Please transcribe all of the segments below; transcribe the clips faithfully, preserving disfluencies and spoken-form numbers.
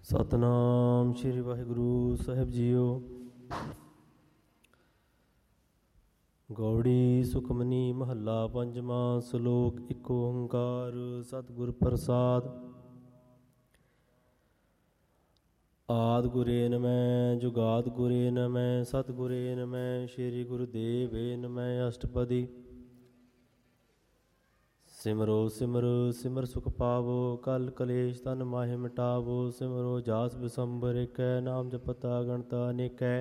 ਸਤਨਾਮ ਸ੍ਰੀ ਵਾਹਿਗੁਰੂ ਸਾਹਿਬ JIO. Gauri Sukhmani ਮਹੱਲਾ ਪੰਜਵਾਂ। ਸ਼ਲੋਕ ਇੱਕ ਓੰਕਾਰ ਸਤਿਗੁਰ ਪ੍ਰਸਾਦ। ਆਦਿ ਗੁਰੇਨ ਮੈਂ ਜੁਗਾਦ ਗੁਰੇਨ ਮੈਂ ਸਤਿਗੁਰੇਨ ਮੈਂ ਸ੍ਰੀ ਗੁਰੁਦੇਵੇਨ ਮੈਂ ਅਸ਼ਟਪਦੀ। ਸਿਮਰੋ ਸਿਮਰ ਸਿਮਰ ਸੁਖ ਪਾਵੋ ਕਲ ਕਲੇਸ਼ ਤਨ ਮਾਹਿ ਮਿਟਾਵੋ। ਸਿਮਰੋ ਜਾਸ ਬਿਸੰਬਰ ਏਕੈ ਨਾਮ ਜਪਤਾ ਗਣਤ ਅਨੇਕੈ।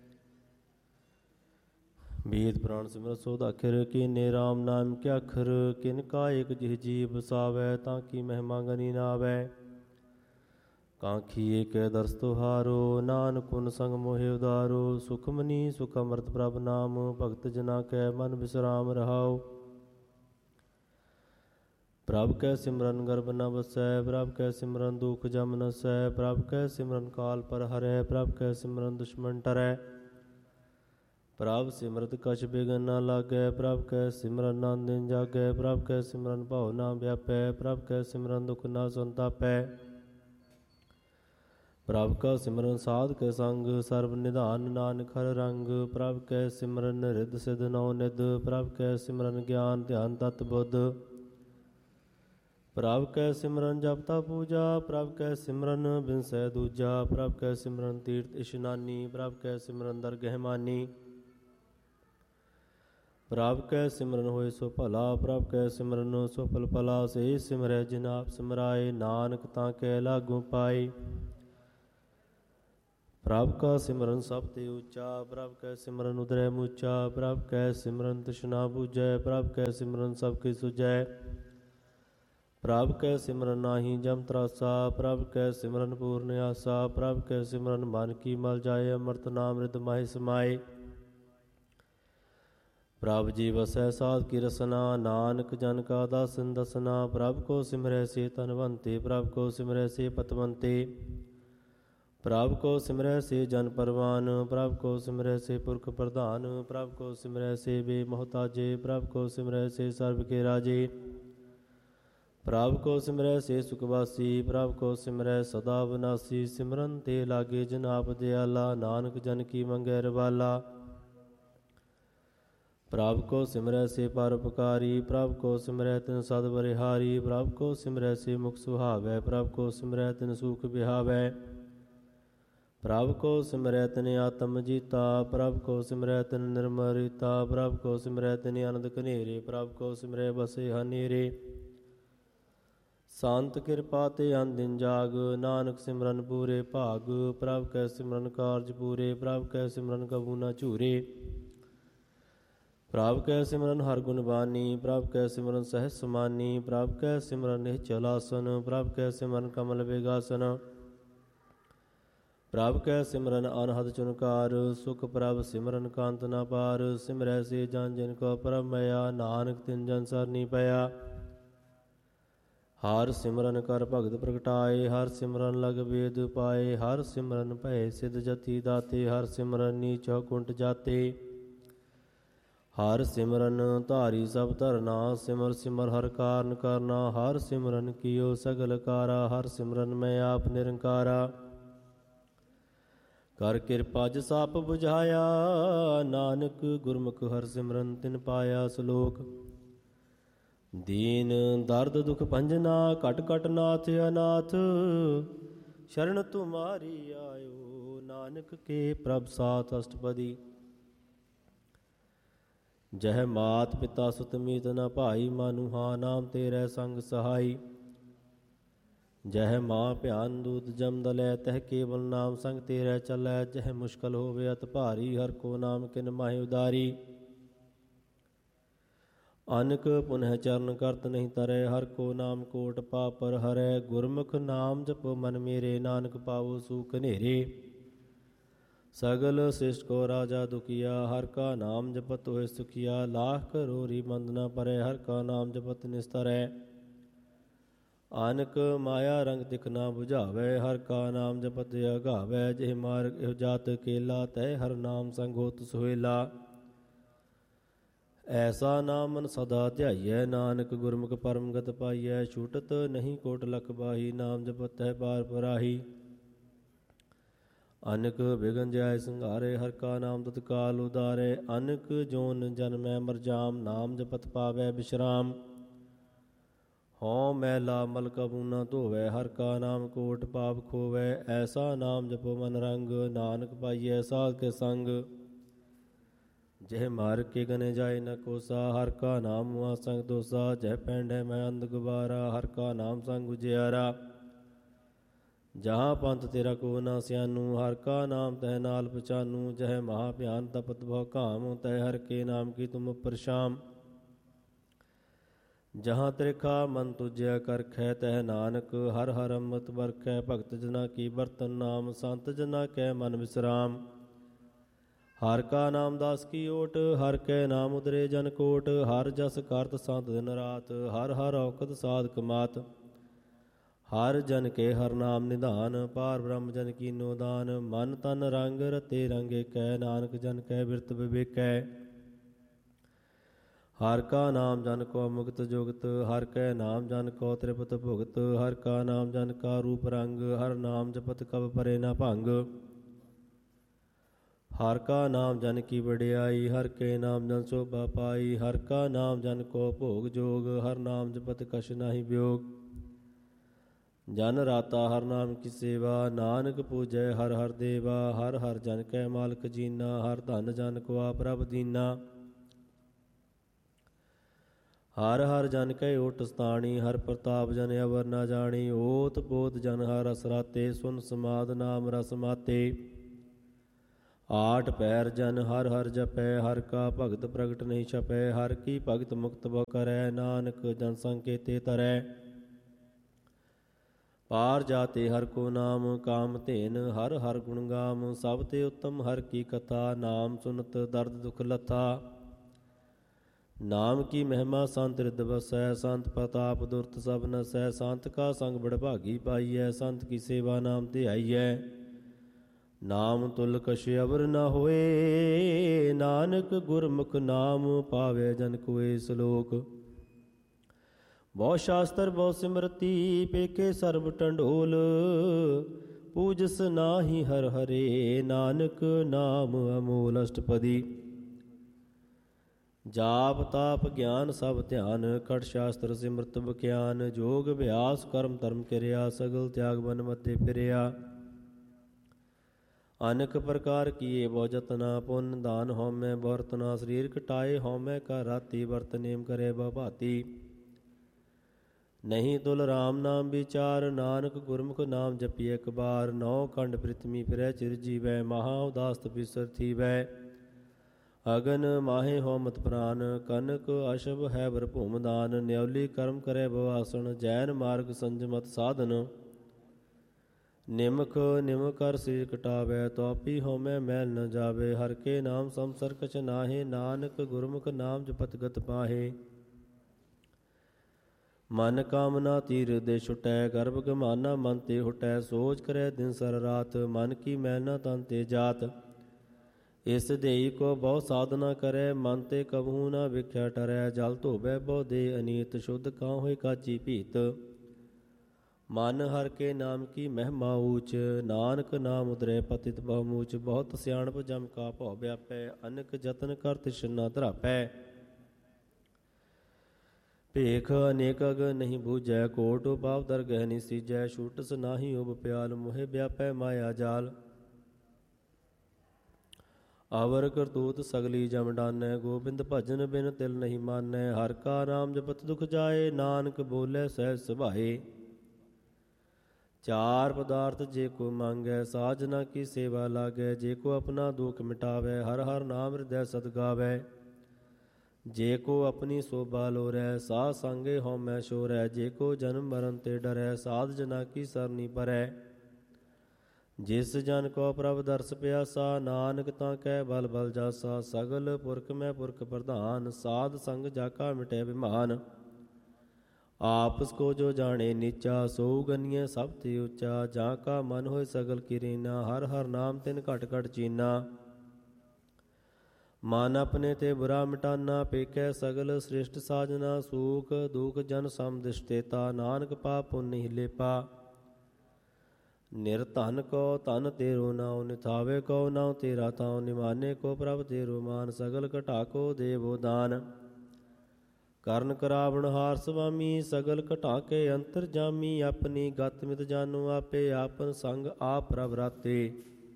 ਵੇਦ ਪੁਰਾਣ ਸਿਮਰਤ ਸੋਧ ਆਖਿਰ ਕੀਨੇ ਰਾਮ ਨਾਮ ਕੇ ਅੱਖਰ। ਕਿਨ ਕਾ ਏਕ ਜਿਹ ਜੀ ਬਸਾਵੈ ਤਾਂ ਕੀ ਮਹਿਮਾ ਗਨੀ ਨਾ ਆਵੈ। ਕਾਂਖੀ ਏਕੈ ਦਰਸ ਤੁਹਾਰੋ ਨਾਨਕ ਕੁਨ ਸੰਗ ਮੋਹਿ ਉਦਾਰੋ। ਸੁਖਮਨੀ ਸੁਖ ਅੰਮ੍ਰਿਤ ਪ੍ਰਭ ਨਾਮ ਭਗਤ ਜਨਾ ਕੈ ਮਨ ਬਿਸਰਾਮ ਰਹਾਉ। ਪ੍ਰਭ ਕੈ ਸਿਮਰਨ ਗਰਭ ਨ ਵਸੈ ਪ੍ਰਭ ਕੈ ਸਿਮਰਨ ਦੁਖ ਜਮ ਨਸੈ। ਪ੍ਰਭ ਕੈ ਸਿਮਰਨ ਕਾਲ ਪਰ ਹਰੈ ਪ੍ਰਭ ਕੈ ਸਿਮਰਨ ਦੁਸ਼ਮਨ ਟਰੈ। ਪ੍ਰਭ ਸਿਮਰਤ ਕਛ ਬਿਘਨ ਨ ਲਾਗੈ ਪ੍ਰਭ ਕੈ ਸਿਮਰਨ ਆਨੰਦ ਦਿਨ ਜਾਗੈ। ਪ੍ਰਭ ਕੈ ਸਿਮਰਨ ਭਉ ਨਾ ਵਿਆਪੈ ਪ੍ਰਭ ਕੈ ਸਿਮਰਨ ਦੁਖ ਨ ਸੰਤਾਪੈ। ਪ੍ਰਭ ਕਾ ਸਿਮਰਨ ਸਾਧ ਕੇ ਸੰਗ ਸਰਬ ਨਿਧਾਨ ਨਾਨਕ ਹਰਿ ਰੰਗ। ਪ੍ਰਭ ਕੈ ਸਿਮਰਨ ਰਿੱਧ ਸਿਧ ਨਉ ਨਿਧ ਪ੍ਰਭ ਕੈ ਸਿਮਰਨ ਗਿਆਨ ਧਿਆਨ ਤਤ ਬੁੱਧ। ਪ੍ਰਭ ਕੈ ਸਿਮਰਨ ਜਪਤਾ ਪੂਜਾ ਪ੍ਰਭ ਕੈ ਸਿਮਰਨ ਬਿਨਸੈ ਦੂਜਾ। ਪ੍ਰਭ ਕੈ ਸਿਮਰਨ ਤੀਰਥ ਇਸ਼ਨਾਨੀ ਪ੍ਰਭ ਕੈ ਸਿਮਰਨ ਦਰਗਹਿ ਮਾਨੀ। ਪ੍ਰਭ ਕੈ ਸਿਮਰਨ ਹੋਏ ਸੋ ਭਲਾ ਪ੍ਰਭ ਕੈ ਸਿਮਰਨ ਸੋ ਫਲ ਭਲਾ। ਸੇ ਸਿਮਰੈ ਜਿਨ ਆਪ ਸਿਮਰਾਏ ਨਾਨਕ ਤਾਂ ਕੈ ਲਾਗੂ ਪਾਏ। ਪ੍ਰਭ ਕਾ ਸਿਮਰਨ ਸਭ ਤੇ ਉੱਚਾ ਪ੍ਰਭ ਕੈ ਸਿਮਰਨ ਉਦਰੈ ਮੂਚਾ। ਪ੍ਰਭ ਕੈ ਸਿਮਰਨ ਤ੍ਰਿਸ਼ਨਾ ਬੁਝੈ ਪ੍ਰਭ ਕੈ ਸਿਮਰਨ ਸਭ ਕੀ ਸੁਝੈ। ਪ੍ਰਭ ਕੈ ਸਿਮਰਨ ਨਾਹੀ ਜਮ ਤਰਾਸਾ ਪ੍ਰਭ ਕੈ ਸਿਮਰਨ ਪੂਰਨ ਆਸਾ। ਪ੍ਰਭ ਕੈ ਸਿਮਰਨ ਮਨ ਕੀ ਮਲ ਜਾਏ ਅੰਮ੍ਰਿਤ ਨਾਮ ਰਿਦ ਮਾਹਿ ਸਮਾਏ। ਪ੍ਰਭ ਜੀ ਵਸੈ ਸਾਧ ਕੀ ਰਸਨਾ ਨਾਨਕ ਜਨ ਕਾ ਦਾਸਨ ਦਸਨਾ। ਪ੍ਰਭ ਕੋ ਸਿਮਰੈ ਸੇ ਧਨਵੰਤੇ ਪ੍ਰਭ ਕੋ ਸਿਮਰੈ ਸੇ ਪਤਵੰਤੇ। ਪ੍ਰਭ ਕੋ ਸਿਮਰੈ ਸੇ ਜਨ ਪਰਵਾਨ ਪ੍ਰਭ ਕੋ ਸਿਮਰੈ ਸੇ ਪੁਰਖ ਪ੍ਰਧਾਨ। ਪ੍ਰਭ ਕੋ ਸਿਮਰੈ ਸੇ ਬੇ ਮੁਹਤਾਜੇ ਪ੍ਰਭ ਕੋ ਸਿਮਰੈ ਸੇ ਸਰਬ ਕੇ ਰਾਜੇ। ਪ੍ਰਭ ਕੋ ਸਿਮਰੈ ਸੇ ਸੁਖਵਾਸੀ ਪ੍ਰਭ ਕੋ ਸਿਮਰੈ ਸਦਾ ਵਿਨਾਸੀ। ਸਿਮਰਨ ਤੇ ਲਾਗੇ ਜਿਨ ਆਪ ਦਿਆਲਾ ਨਾਨਕ ਜਨ ਕੀ ਮੰਗੈ ਰਵਾਲਾ। ਪ੍ਰਭ ਕੋ ਸਿਮਰੈ ਸੇ ਪਰਉਪਕਾਰੀ ਪ੍ਰਭ ਕੋ ਸਿਮਰੈ ਤਿਨ ਸਦ ਬਰਿਹਾਰੀ। ਪ੍ਰਭ ਕੋ ਸਿਮਰੈ ਸੇ ਮੁਖ ਸੁਹਾਵੈ ਪ੍ਰਭ ਕੋ ਸਿਮਰੈ ਤਿਨ ਸੂਖ ਬਿਹਾਵੈ। ਪ੍ਰਭ ਕੋ ਸਿਮਰੈ ਤਿਨ ਆਤਮ ਜੀਤਾ ਪ੍ਰਭ ਕੋ ਸਿਮਰੈ ਤਿਨ ਨਿਰਮਲ ਰੀਤਾ। ਪ੍ਰਭ ਕੋ ਸਿਮਰੈ ਤਿਨ ਆਨੰਦ ਘਨੇਰੇ ਪ੍ਰਭ ਕੋ ਸਿਮਰੈ ਬਸੇ ਹਨੇਰੇ। ਸੰਤ ਕਿਰਪਾ ਤੇ ਅਨ ਦਿਨ ਜਾਗ ਨਾਨਕ ਸਿਮਰਨ ਪੂਰੇ ਭਾਗ। ਪ੍ਰਭ ਕੈ ਸਿਮਰਨ ਕਾਰਜ ਪੂਰੇ ਪ੍ਰਭ ਕੈ ਸਿਮਰਨ ਕਬੂ ਨ ਝੂਰੇ। ਪ੍ਰਭ ਕੈ ਸਿਮਰਨ ਹਰ ਗੁਣ ਬਾਨੀ ਪ੍ਰਭ ਕੈ ਸਿਮਰਨ ਸਹਿਜ ਸਮਾਨੀ। ਪ੍ਰਭ ਕੈ ਸਿਮਰਨ ਨਿਹਚਲ ਆਸਨ ਪ੍ਰਭ ਕੈ ਸਿਮਰਨ ਕਮਲ ਬਿਗਾਸਨ। ਪ੍ਰਭ ਕੈ ਸਿਮਰਨ ਅਨਹਦ ਚੁਨਕਾਰ ਸੁਖ ਪ੍ਰਭ ਸਿਮਰਨ ਕਾਂਤ ਨ ਪਾਰ। ਸਿਮਰੈ ਸੇ ਜਨ ਜਿਨ ਕੋ ਪ੍ਰਭ ਮਇਆ ਨਾਨਕ ਤਿਨ ਜਨ ਸਰਨੀ ਪਿਆ। ਹਰ ਸਿਮਰਨ ਕਰ ਭਗਤ ਪ੍ਰਗਟਾਏ ਹਰ ਸਿਮਰਨ ਲਗ ਵੇਦ ਪਾਏ। ਹਰ ਸਿਮਰਨ ਭੈ ਸਿਧ ਜਤੀ ਦਾਤੇ ਹਰ ਸਿਮਰਨ ਨੀਚ ਕੁੰਟ ਜਾਤੇ। ਹਰ ਸਿਮਰਨ ਧਾਰੀ ਸਭ ਧਰਨਾ ਸਿਮਰ ਸਿਮਰ ਹਰ ਕਾਰਨ ਕਰਨਾ। ਹਰ ਸਿਮਰਨ ਕੀਓ ਸਗਲ ਕਾਰਾ ਹਰ ਸਿਮਰਨ ਮੈਂ ਆਪ ਨਿਰੰਕਾਰਾ। ਕਰ ਕਿਰਪਾ ਜਿਸ ਆਪ ਬੁਝਾਇਆ ਨਾਨਕ ਗੁਰਮੁਖ ਹਰ ਸਿਮਰਨ ਤਿਨ ਪਾਇਆ। ਸ਼ਲੋਕ ਦੀਨ ਦਰਦ ਦੁਖ ਭੰਜਨਾ ਘਟ ਘਟ ਨਾਥ ਅਨਾਥ। ਸ਼ਰਨ ਤੁਮਾਰੀ ਆਇਓ ਨਾਨਕ ਕੇ ਪ੍ਰਭ ਸਾਥ ਅਸ਼ਟਪਦੀ। ਜਹ ਮਾਤ ਪਿਤਾ ਸੁਤ ਮੀਤ ਨ ਭਾਈ ਮਾਨੁਹਾ ਨਾਮ ਤੇਰੇ ਸੰਗ ਸਹਾਈ। ਜਹ ਮਾਂ ਭਿਆਨ ਦੂਤ ਜਮ ਦਲੈ ਤਹ ਕੇਵਲ ਨਾਮ ਸੰਗ ਤੇਰੇ ਚੱਲੈ। ਜਹ ਮੁਸ਼ਕਲ ਹੋਵੇ ਅਤ ਭਾਰੀ ਹਰ ਕੋ ਨਾਮ ਕਿਨ ਮਾਹਿ ਉਦਾਰੀ। ਅਨਕ ਪੁਨਹ ਚਰਨ ਕਰਤ ਨਹੀਂ ਤਰੈ ਹਰ ਕੋ ਨਾਮ ਕੋਟ ਪਾਪ ਪਰ ਹਰੈ। ਗੁਰਮੁਖ ਨਾਮ ਜਪੋ ਮਨ ਮੇਰੇ ਨਾਨਕ ਪਾਵੋ ਸੂਖ ਹਨੇਰੇ। ਸਗਲ ਸਿਸ਼ਟ ਕੋ ਰਾਜਾ ਦੁਖੀਆ ਹਰ ਕਾ ਨਾਮ ਜਪਤ ਹੋਏ ਸੁਖੀਆ। ਲਾਖ ਕਰੋਰੀ ਮੰਦ ਨ ਪਰੈ ਹਰ ਕਾ ਨਾਮ ਜਪਤ ਨਿਸਤਰੈ। ਅਨਕ ਮਾਇਆ ਰੰਗ ਤਿਖ ਨਾ ਬੁਝਾਵੈ ਹਰ ਕਾ ਨਾਮ ਜਪਤ ਅਗਾਵੈ। ਜਿਹ ਮਾਰਗ ਇਹੋ ਜਾਤ ਕੇਲਾ ਤੈ ਹਰ ਨਾਮ ਸੰਗ ਹੋਤ ਸੁਹੇਲਾ। ਐਸਾ ਨਾਮ ਮਨ ਸਦਾ ਧਿਆਈਐ ਨਾਨਕ ਗੁਰਮੁਖ ਪਰਮ ਗਤ ਪਾਈਐ। ਛੂਟਤ ਨਹੀਂ ਕੋਟ ਲਖ ਬਾਹੀ ਨਾਮ ਜਪਤ ਹੈ ਪਾਰ ਪਰਾਹੀ। ਅਨਕ ਬਿਗਨ ਜਾਇ ਸੰਘਾਰੇ, ਹਰਿ ਕਾ ਨਾਮ ਤਤਕਾਲ ਉਦਾਰੇ। ਅਨਕ ਜੋਨ ਜਨਮੈ ਮਰ ਜਾਮ, ਨਾਮ ਜਪਤ ਪਾਵੈ ਬਿਸ਼ਰਾਮ। ਹਉ ਮੈਲਾ ਮਲ ਕਬੂ ਨ ਧੋਵੈ, ਹਰਿ ਕਾ ਨਾਮ ਕੋਟ ਪਾਪ ਖੋਵੈ। ਐਸਾ ਨਾਮ ਜਪੋ ਮਨ ਰੰਗ, ਨਾਨਕ ਪਾਈਐ ਸਾਧ ਕੇ ਸੰਗ। ਜਹ ਮਾਰ ਕੇ ਗਨੇ ਜਾਏ ਨ ਕੋਸਾ, ਹਰਿ ਕਾ ਨਾਮ ਮੁਆ ਸੰਗ ਦੋਸਾ। ਜਹ ਪੈਂਡੈ ਮੈਂ ਅੰਧ ਗੁਬਾਰਾ, ਹਰਿ ਕਾ ਨਾਮ ਸੰਗ ਉਜਿਆਰਾ। ਜਹਾਂ ਪੰਥ ਤੇਰਾ ਕੋ ਨਾ ਸਿਆਨੂ, ਹਰਿ ਕਾ ਨਾਮ ਤਹਿ ਨਾਲ ਪਛਾਨੂ। ਜਹ ਮਹਾ ਭਿਆਨ ਤਪਤ ਭਉ ਘਾਮ, ਤਹਿ ਹਰਿ ਕੇ ਨਾਮ ਕੀ ਤੁਮ ਪਰਸ਼ਾਮ। ਜਹਾਂ ਤ੍ਰਿਖਾ ਮਨ ਤੁਜਿਆ ਕਰਖੈ, ਤਹਿ ਨਾਨਕ ਹਰਿ ਹਰਿ ਅੰਮ੍ਰਿਤ ਵਰਖੈ। ਭਗਤ ਜਨਾ ਕੀ ਬਰਤਨ ਨਾਮ, ਸੰਤ ਜਨਾ ਕੈ ਮਨ ਵਿਸਰਾਮ। ਹਰਿ ਕਾ ਨਾਮ ਦਾਸ ਕੀ ਓਟ, ਹਰਿ ਕੈ ਨਾਮ ਉਦਰੇ ਜਨ ਕੋਟ। ਹਰਿ ਜਸ ਕਰਤ ਸੰਤ ਦਿਨ ਰਾਤ, ਹਰਿ ਹਰਿ ਔਕਤ ਸਾਧਕ ਮਾਤ। ਹਰਿ ਜਨ ਕੇ ਹਰਿ ਨਾਮ ਨਿਧਾਨ, ਪਾਰ ਬ੍ਰਹਮ ਜਨ ਕੀਨੋ ਦਾਨ। ਮਨ ਤਨ ਰੰਗ ਰਤੇ ਰੰਗ ਏਕੈ, ਨਾਨਕ ਜਨ ਕੈ ਬਿਰਤ ਵਿਵੇਕੈ। ਹਰਿ ਕਾ ਨਾਮ ਜਨ ਕੋ ਮੁਕਤ ਜੁਗਤ, ਹਰਿ ਕੈ ਨਾਮ ਜਨ ਕੋ ਤ੍ਰਿਪਤ ਭੁਗਤ। ਹਰਿ ਕਾ ਨਾਮ ਜਨ ਕਾ ਰੂਪ ਰੰਗ, ਹਰਿ ਨਾਮ ਜਪਤ ਕਬ ਪਰੇ ਨ ਭੰਗ। ਹਰਿ ਕਾ ਨਾਮ ਜਨ ਕੀ ਵਡਿਆਈ, ਹਰਿ ਕੇ ਨਾਮ ਜਨ ਸੋਭਾ ਪਾਈ। ਹਰਿ ਕਾ ਨਾਮ ਜਨ ਕੋ ਭੋਗ ਜੋਗ, ਹਰਿ ਨਾਮ ਜਪਤ ਕਛ ਨਾਹੀ ਵਿਯੋਗ। ਜਨ ਰਾਤਾ ਹਰਿ ਨਾਮ ਕੀ ਸੇਵਾ, ਨਾਨਕ ਪੂਜੈ ਹਰਿ ਹਰਿ ਦੇਵਾ। ਹਰਿ ਹਰਿ ਜਨ ਕੈ ਮਾਲਕ ਜੀਨਾ, ਹਰਿ ਧਨ ਜਨ ਕੋ ਆ ਪ੍ਰਭ ਦੀਨਾ। ਹਰਿ ਹਰਿ ਜਨ ਕੈ ਓਟ ਸਤਾਣੀ, ਹਰਿ ਪ੍ਰਤਾਪ ਜਨ ਅਵਰ ਨਾ ਜਾਣੀ। ਓਤ ਪੋਤ ਜਨ ਹਰਿ ਰਸ ਰਾਤੇ, ਸੁਨ ਸਮਾਦ ਨਾਮ ਰਸ ਮਾਤੇ। ਆਠ ਪੈਰ ਜਨ ਹਰਿ ਹਰਿ ਜਪੈ, ਹਰਿ ਕਾ ਭਗਤ ਪ੍ਰਗਟ ਨਹੀਂ ਛਪੈ। ਹਰਿ ਕੀ ਭਗਤ ਮੁਕਤ ਬਹੁ ਕਰੈ, ਨਾਨਕ ਜਨ ਸੰਕੇਤੇ ਤਰੈ। ਪਾਰ ਜਾਤੇ ਹਰਿ ਕੋ ਨਾਮ, ਕਾਮ ਧੇਨ ਹਰਿ ਹਰਿ ਗੁਣ ਗਾਮ। ਸਭ ਤੇ ਉੱਤਮ ਹਰਿ ਕੀ ਕਥਾ, ਨਾਮ ਸੁਨਤ ਦਰਦ ਦੁਖ ਲਥਾ। ਨਾਮ ਕੀ ਮਹਿਮਾ ਸੰਤ ਰਿਦ ਵਸੈ, ਸੰਤ ਪ੍ਰਤਾਪ ਦੁਰਤ ਸਭ ਨਸੈ। ਸੰਤ ਕਾ ਸੰਗ ਬੜ ਭਾਗੀ ਪਾਈਐ, ਸੰਤ ਕੀ ਸੇਵਾ ਨਾਮ ਧਿਆਈਐ। ਨਾਮ ਤੁਲ ਕਛ ਅਵਰ ਨ ਹੋਏ, ਨਾਨਕ ਗੁਰਮੁਖ ਨਾਮ ਪਾਵੈ ਜਨ ਕੋਇ। ਸ਼ਲੋਕ। ਬਹੁ ਸ਼ਾਸਤਰ ਬਹੁ ਸਿਮਰਤੀ, ਪੇਖੇ ਸਰਬ ਟੰਡੋਲ। ਪੂਜਸ ਨਾਹੀ ਹਰਿ ਹਰੇ, ਨਾਨਕ ਨਾਮ ਅਮੋਲ। ਅਸ਼ਟਪਦੀ। ਜਾਪ ਤਾਪ ਗਿਆਨ ਸਭ ਧਿਆਨ, ਕਟ ਸ਼ਾਸਤਰ ਸਿਮਰਤ ਬਖਿਆਨ। ਜੋਗ ਅਭਿਆਸ ਕਰਮ ਧਰਮ ਕਿਰਿਆ, ਸਗਲ ਤਿਆਗ ਬਨ ਮਤੇ ਫਿਰਿਆ। ਅਨੇਕ ਪ੍ਰਕਾਰ ਕੀਏ ਬਹੁ ਜਤਨਾ, ਪੁੰਨ ਦਾਨ ਹਉਮੈ ਬਹੁ ਰਤਨਾ। ਸਰੀਰ ਕਟਾਏ ਹਉਮੈ ਕਾ ਰਾਤੀ, ਵਰਤ ਨੇਮ ਕਰੇ ਬਹੁ ਭਾਤੀ। ਨਹੀਂ ਤੁਲ ਰਾਮ ਨਾਮ ਵਿਚਾਰ, ਨਾਨਕ ਗੁਰਮੁਖ ਨਾਮ ਜਪੀਐ ਇੱਕ ਬਾਰ। ਨੌ ਖੰਡ ਪ੍ਰਿਥਵੀ ਫਿਰੈ ਚਿਰ ਜੀਵੈ, ਮਹਾ ਉਦਾਸ ਤਪੀਸਰ ਥੀਵੈ। ਅਗਨ ਮਾਹੇ ਹੋ ਮਤ ਪ੍ਰਾਨ, ਕਨਕ ਅਸ਼ਭ ਹੈ ਬਰ ਭੂਮ ਦਾਨ। ਨਿਉਲੀ ਕਰਮ ਕਰੈ ਬਹੁ ਆਸਣ, ਜੈਨ ਮਾਰਗ ਸੰਜਮਤ ਸਾਧਨ। ਨਿਮਕ ਨਿਮ ਕਰ ਸਰੀਰ ਕਟਾਵੈ, ਤੋਪੀ ਹਉਮੈ ਮੈਲ ਨ ਜਾਵੇ। ਹਰਿ ਕੇ ਨਾਮ ਸੰਸਰ ਕਛ ਨਾਹੇ, ਨਾਨਕ ਗੁਰਮੁਖ ਨਾਮ ਜਪਤ ਗਤ ਪਾਹੇ। ਮਨ ਕਾਮਨਾ ਤੀਰ ਦੇ ਛੁਟੈ, ਗਰਭ ਗਮਾਨਾ ਮਨ ਤੇ ਹੁਟੈ। ਸੋਚ ਕਰੈ ਦਿਨ ਸਰ ਰਾਤ, ਮਨ ਕੀ ਮੈਲ ਨ ਤਨ ਤੇ ਜਾਤ। ਇਸ ਦੇਈ ਕੋ ਬਹੁ ਸਾਧਨਾ ਕਰੈ, ਮਨ ਤੇ ਕਬਹੂ ਨ ਵਿਖਿਆ ਟਰੈ। ਜਲ ਧੋਵੈ ਬਹੁ ਦੇ ਅਨੀਤ, ਸ਼ੁੱਧ ਕਾਂ ਹੋਇ ਕਾਚੀ ਭੀਤ। ਮਨ ਹਰਿ ਕੇ ਨਾਮ ਕੀ ਮਹਿਮਾ ਊਚ, ਨਾਨਕ ਨਾਮ ਉਦਰੈ ਪਤਿਤ ਬਹੁ ਮੂਚ। ਬਹੁਤ ਸਿਆਣਪ ਜਮ ਕਾ ਭਉ ਵਿਆਪੈ, ਅਨੇਕ ਜਤਨ ਕਰ ਤਿਸ ਨ ਧਰਾਪੈ। ਭੇਖ ਅਨੇਕ ਅਗ ਨਹੀਂ ਬੂਝੈ, ਕੋਟ ਉਪਾਵ ਦਰਗਹਿ ਨੀ ਸੀਜੈ। ਛੂਟਸ ਨਾਹੀ ਉਬ ਪਿਆਲ, ਮੋਹਿ ਵਿਆਪੈ ਮਾਇਆ ਜਾਲ। ਅਵਰ ਕਰਤੂਤ ਸਗਲੀ ਜਮ ਡਾਨੈ, ਗੋਬਿੰਦ ਭਜਨ ਬਿਨ ਤਿਲ ਨਹੀਂ ਮਾਨੈ। ਹਰਿ ਕਾ ਨਾਮ ਜਪਤ ਦੁਖ ਜਾਏ, ਨਾਨਕ ਬੋਲੇ ਸਹਿਜ ਸੁਭਾਏ। ਚਾਰ ਪਦਾਰਥ ਜੇ ਕੋ ਮੰਗੈ, ਸਾਜਨਾ ਕੀ ਸੇਵਾ ਲਾਗੈ। ਜੇ ਕੋ ਆਪਣਾ ਦੁਖ ਮਿਟਾਵੈ, ਹਰਿ ਹਰਿ ਨਾਮ ਹਿਰਦੈ ਸਦ ਗਾਵੈ। ਜੇ ਕੋ ਆਪਣੀ ਸੋਭਾ ਲੋਰੈ, ਸਾਧ ਸੰਗੇ ਹਉਮੈ ਛੋਰੈ। ਜੇ ਕੋ ਜਨਮ ਮਰਨ ਤੇ ਡਰੈ, ਸਾਧ ਜਨਾ ਕੀ ਸਰਨੀ ਪਰੈ। ਜਿਸ ਜਨ ਕੋ ਪ੍ਰਭ ਦਰਸ ਪਿਆਸਾ, ਨਾਨਕ ਤਾਂ ਕੈ ਬਲ ਬਲ ਜਾਸਾ। ਸਗਲ ਪੁਰਖ ਮੈਂ ਪੁਰਖ ਪ੍ਰਧਾਨ, ਸਾਧ ਸੰਗ ਜਾ ਕਾ ਮਿਟੈ ਬਿਮਾਨ। ਆਪਸ ਕੋ ਜੋ ਜਾਣੇ ਨੀਚਾ, ਸੋ ਗਨੀਐ ਸਭ ਤੇ ਉੱਚਾ। ਜਾਂ ਕਾ ਮਨ ਹੋਏ ਸਗਲ ਕੀਰੀਨਾ, ਹਰਿ ਹਰਿ ਨਾਮ ਤਿਨ ਘਟ ਘਟ ਚੀਨਾ। ਮਨ ਆਪਣੇ ਤੇ ਬੁਰਾ ਮਿਟਾਨਾ, ਪੇਖੈ ਸਗਲ ਸ੍ਰਿਸ਼ਟ ਸਾਜਨਾ। ਸੂਖ ਦੁਖ ਜਨ ਸਮ ਦਿਸ਼ਟੇਤਾ, ਨਾਨਕ ਪਾਪ ਪੁੰਨ ਨਹੀਂ ਲੇਪਾ। ਨਿਰਧਨ ਕੋ ਧਨ ਤੇਰੋ ਨਾਉ, ਨਿਥਾਵੇ ਕੋ ਨਾਉ ਤੇਰਾ ਤਾਉ, ਨਿਮਾਨੇ ਕੋ ਪ੍ਰਭ ਤੇਰੋ ਮਾਨ, ਸਗਲ ਘਟਾ ਕੋ ਦੇਵੋ ਦਾਨ। ਕਰਨ ਕਰਾਵਣ ਹਾਰ ਸੁਆਮੀ, ਸਗਲ ਘਟਾ ਕੇ ਅੰਤਰ ਜਾਮੀ, ਆਪਣੀ ਗਤ ਮਿਤ ਜਾਨੋ ਆਪੇ, ਆਪਨ ਸੰਗ ਆਪ ਪ੍ਰਭ ਰਾਤੇ।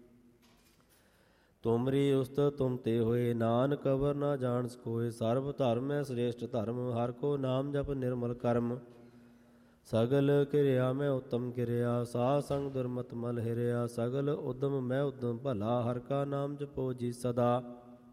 ਤੁਮਰੀ ਉਸਤਤ ਤੁਮ ਤੇ ਹੋਏ, ਨਾਨਕ ਅਵਰ ਨਾ ਜਾਣ ਸਕੋਏ, ਸਰਬ ਧਰਮ ਮੈਂ ਸ੍ਰੇਸ਼ਟ ਧਰਮ, ਹਰ ਕੋ ਨਾਮ ਜਪ ਨਿਰਮਲ ਕਰਮ। ਸਗਲ ਕਿਰਿਆ ਮੈਂ ਉਤਮ ਕਿਰਿਆ, ਸਾਧ ਸੰਗ ਦੁਰਮਤ ਮਲ ਹਿਰਿਆ, ਸਗਲ ਉਦਮ ਮੈਂ ਉਦਮ ਭਲਾ, ਹਰ ਕਾ ਨਾਮ ਜਪੋ ਜੀ ਸਦਾ।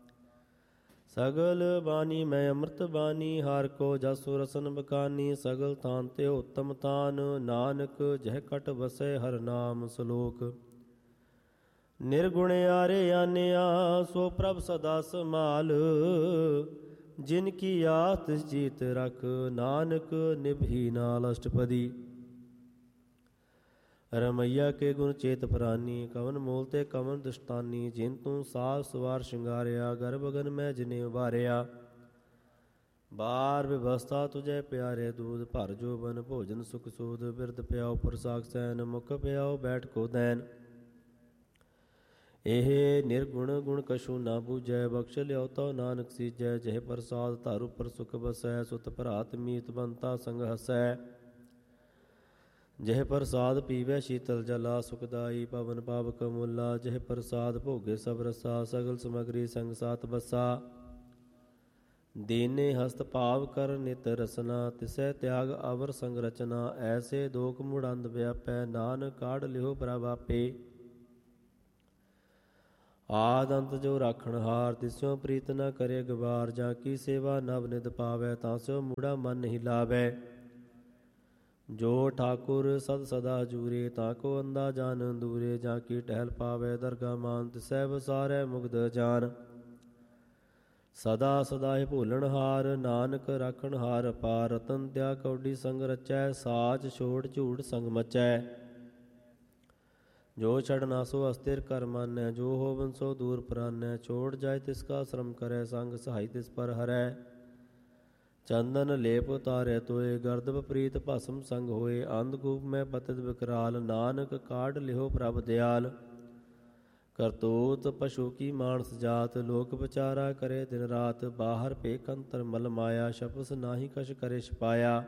ਸਗਲ ਬਾਣੀ ਮੈਂ ਅੰਮ੍ਰਿਤ ਬਾਣੀ, ਹਰ ਕੋ ਜਸੁ ਰਸਨ ਬਕਾਨੀ, ਸਗਲ ਥਾਨ ਤੇ ਉਤਮ ਤਾਨ, ਨਾਨਕ ਜਹ ਕਟ ਵਸੈ ਹਰ ਨਾਮ ਸਲੋਕ। ਨਿਰਗੁਣ ਆਰੇ ਆਨਿਆ, ਸੋ ਪ੍ਰਭ ਸਦਾ ਸਮਾਲ, ਜਿਨ ਕੀ ਆਸ ਜੀਤ ਰਖ, ਨਾਨਕ ਨਿਭੀ ਨਾਲ ਅਸ਼ਟਪਦੀ। ਰਮਈਆ ਕੇ ਗੁਣ ਚੇਤ ਪ੍ਰਾਨੀ, ਕਵਨ ਮੂਲ ਤੇ ਕਵਨ ਦਸਤਾਨੀ, ਜਿਨ ਤੂੰ ਸਾਜ ਸਵਾਰ ਸ਼ਿੰਗਾਰਿਆ, ਗਰਭ ਗਨ ਮੈਂ ਜਿਨੇ ਉਬਾਰਿਆ। ਬਾਰ ਵਿਵਸਥਾ ਤੁਝੇ ਪਿਆਰੇ ਦੂਧ, ਭਰ ਜੋਬਨ ਭੋਜਨ ਸੁਖ ਸੂਦ, ਬਿਰਧ ਪਿਆਉ ਪੁਰਸਾਕ ਸੈਨ, ਮੁਖ ਪਿਆਉ ਬੈਠ ਕੋ ਦੈਨ। ਇਹ ਨਿਰਗੁਣ ਗੁਣ ਕਛੂ ਨਾ ਬੂਝੈ, ਬਖਸ਼ ਲਿਓ ਤੋ ਨਾਨਕ ਸੀਜੈ, ਜਹ ਪ੍ਰਸਾਦ ਧਰ ਉਪਰ ਸੁਖ ਬਸੈ, ਸੁਤ ਭਰਾਤ ਮੀਤ ਬੰਤਾ ਸੰਗ ਹਸੈ। ਜਹ ਪ੍ਰਸਾਦ ਪੀਵੈ ਸ਼ੀਤਲ ਜਲਾ, ਸੁਖਦਾਈ ਪਵਨ ਪਾਵਕ ਮੁਲਾ, ਜਹ ਪ੍ਰਸਾਦ ਭੋਗੇ ਸਭ ਰਸਾ, ਸਗਲ ਸਮਗਰੀ ਸੰਗ ਸਾਤ ਬਸਾ। ਦੀਨੇ ਹਸਤ ਭਾਵ ਕਰ ਨਿਤ ਰਸਨਾ, ਤਿਸੈ ਤਿਆਗ ਅਵਰ ਸੰਗ ਰਚਨਾ, ਐਸੇ ਦੋਖ ਮੁੜੰਦ ਵਿਆਪੈ, ਨਾਨਕ ਕਾਢ ਲਿਓ ਪ੍ਰਭ ਆਪੇ। ਆਦ ਅੰਤ ਜੋ ਰਾਖਣ ਹਾਰ, ਤਿਸਿਓ ਪ੍ਰੀਤ ਨ ਕਰੇ ਗਵਾਰ, ਜਾਂ ਕੀ ਸੇਵਾ ਨਵ ਨਿਧ ਪਾਵੈ, ਤਾਂ ਸਿਓ ਮੂੜਾ ਮਨ ਨਹੀਂ ਲਾਵੈ। ਜੋ ਠਾਕੁਰ ਸਦ ਸਦਾ ਹਜੂਰੇ, ਤਾਂ ਕੋ ਅੰਦਾ ਜਾਨ ਦੂਰੇ, ਜਾਂ ਕੀ ਟਹਿਲ ਪਾਵੈ ਦਰਗਾ ਮਾਨ, ਤਿਸੈ ਵਸਾਰੈ ਮੁਗਧ ਜਾਨ। ਸਦਾ ਸਦਾ ਹੀ ਭੋਲਣ ਹਾਰ, ਨਾਨਕ ਰਾਖਣ ਹਾਰ ਅਪਾਰ, ਰਤਨ ਤਿਆ ਕੌਡੀ ਸੰਗ ਰਚੈ, ਸਾਚ ਛੋੜ ਝੂਠ ਸੰਗ ਮਚੈ। ਜੋ ਛੜਨਾ ਸੋ ਅਸਥਿਰ ਕਰ ਮਾਨੈ, ਜੋ ਹੋਵਨ ਸੋ ਦੂਰ ਪਰਾਨੈ, ਛੋੜ ਜਾਏ ਤਿਸ ਕਾ ਸ਼ਰਮ ਕਰੈ, ਸੰਗ ਸਹਾਈ ਤਿਸ ਪਰ ਹਰੈ। ਚੰਦਨ ਲੇਪ ਉਤਾਰੈ ਤੋਏ, ਗਰਦ ਵਿਪਰੀਤ ਭਸਮ ਸੰਗ ਹੋਏ, ਅੰਧਗੂਪ ਮੈਂ ਪਤਿਤ ਵਿਕਰਾਲ, ਨਾਨਕ ਕਾਢ ਲਿਓ ਪ੍ਰਭ ਦਿਆਲ। ਕਰਤੂਤ ਪਸ਼ੂ ਕੀ ਮਾਨਸ ਜਾਤ, ਲੋਕ ਵਿਚਾਰਾ ਕਰੇ ਦਿਨ ਰਾਤ, ਬਾਹਰ ਭੇਖ ਅੰਤਰ ਮਲ ਮਾਇਆ, ਸ਼ਪਸ ਨਾਹੀ ਕਛ ਕਰੇ ਛਪਾਇਆ।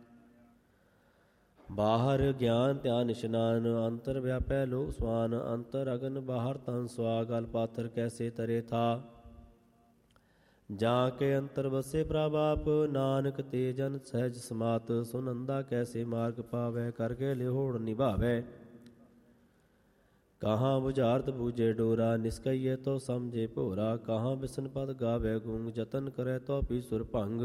ਬਾਹਰ ਗਿਆਨ ਧਿਆਨ ਇਸ਼ਨਾਨ, ਅੰਤਰ ਵਿਆਪੈ ਲੋਕ ਸਵਾਨ, ਅੰਤਰ ਅਗਨ ਬਾਹਰ ਤਨ ਸੁਆ, ਗਲ ਪਾਥਰ ਕੈਸੇ ਤਰੇ ਥਾ। ਜਾਂ ਕੇ ਅੰਤਰ ਵਸੇ ਪ੍ਰਭ ਆਪ, ਨਾਨਕ ਤੇ ਜਨ ਸਹਿਜ ਸਮਾਤ, ਸੁਨੰਦਾ ਕੈਸੇ ਮਾਰਗ ਪਾਵੈ, ਕਰਕੇ ਲਿਹੋੜ ਨਿਭਾਵੈ। ਕਹਾਂ ਬੁਝਾਰਤ ਬੂਝੇ ਡੋਰਾ, ਨਿਸਕਈਏ ਤੋ ਸਮਝੇ ਭੋਰਾ, ਕਹਾਂ ਬਿਸਨ ਪਦ ਗਾਵੇ ਗੂੰਗ, ਜਤਨ ਕਰੇ ਤੋ ਪੀ ਸੁਰ ਭੰਗ।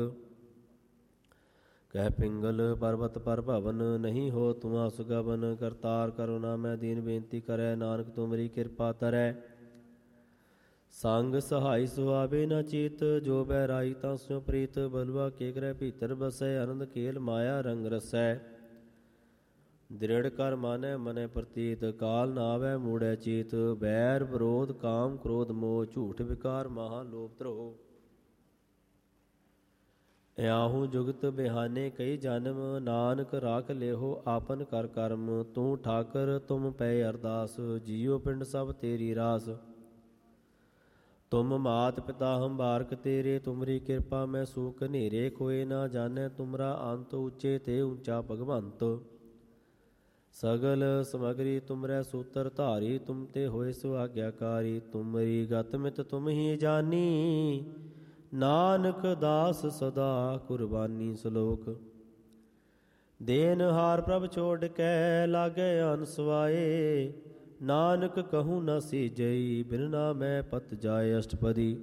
ਕਹਿ ਪਿੰਗਲ ਪਰਬਤ ਪਰ ਭਵਨ, ਨਹੀਂ ਹੋ ਤੁਮਾ ਸੁਗਵਨ, ਕਰਤਾਰ ਕਰੁਣਾ ਮੈਂ ਦੀਨ ਬੇਨਤੀ ਕਰੈ, ਨਾਨਕ ਤੁਮਰੀ ਕਿਰਪਾ ਤਰੈ। ਸੰਗ ਸਹਾਈ ਸੁਹਾਵੇ ਨ ਚੀਤ, ਜੋ ਬਹਿਰਾਈ ਤਾਂ ਸਿਉ ਪ੍ਰੀਤ, ਬਲਵਾ ਕੇ ਗ੍ਰਹਿ ਭੀਤਰ ਬਸੈ, ਆਨੰਦ ਖੇਲ ਮਾਇਆ ਰੰਗ ਰਸੈ। ਦ੍ਰਿੜ ਕਰ ਮਾਨੈ ਮਨੈ ਪ੍ਰਤੀਤ, ਕਾਲ ਨਾ ਆਵੈ ਮੂੜੈ ਚੀਤ, ਬੈਰ ਵਿਰੋਧ ਕਾਮ ਕ੍ਰੋਧ ਮੋਹ, ਝੂਠ ਵਿਕਾਰ ਮਹਾ ਲੋਭ ਧਰੋਹ। ਇਆਹੂ ਜੁਗਤ ਬਿਹਾਨੇ ਕਈ ਜਨਮ, ਨਾਨਕ ਰਾਖ ਲਿਓ ਆਪਨ ਕਰ ਕਰਮ। ਤੂੰ ਠਾਕਰ ਤੁਮ ਪੈ ਅਰਦਾਸ, ਜੀਉ ਪਿੰਡ ਸਭ ਤੇਰੀ ਰਾਸ। ਤੁਮ ਮਾਤ ਪਿਤਾ ਹਮ ਬਾਰਕ ਤੇਰੇ, ਤੁਮਰੀ ਕਿਰਪਾ ਮੈਂ ਸੂਖ ਹਨੇਰੇ, ਕੋਇ ਨਾ ਜਾਣੈ ਤੁਮਰਾ ਅੰਤ, ਉੱਚੇ ਤੇ ਉੱਚਾ ਭਗਵੰਤ। ਸਗਲ ਸਮਗਰੀ ਤੁਮਰੈ ਸੂਤਰ ਧਾਰੀ, ਤੁਮ ਤੇ ਹੋਏ ਸੋ ਆਗਿਆਕਾਰੀ, ਤੁਮਰੀ ਗਤ ਮਿਤ ਤੁਮ ਹੀ ਜਾਨੀ, ਨਾਨਕ ਦਾਸ ਸਦਾ ਕੁਰਬਾਨੀ। ਸ਼ਲੋਕ। ਦੇਨਹਾਰ ਪ੍ਰਭ ਛੋੜ ਕੇ ਲਾਗੇ ਅਨਸਵਾਏ, ਨਾਨਕ ਕਹੂੰ ਨ ਸੀਜਈ, ਬਿਨ ਨਾਮੈ ਪਤ ਜਾਏ ਅਸ਼ਟਪਦੀ।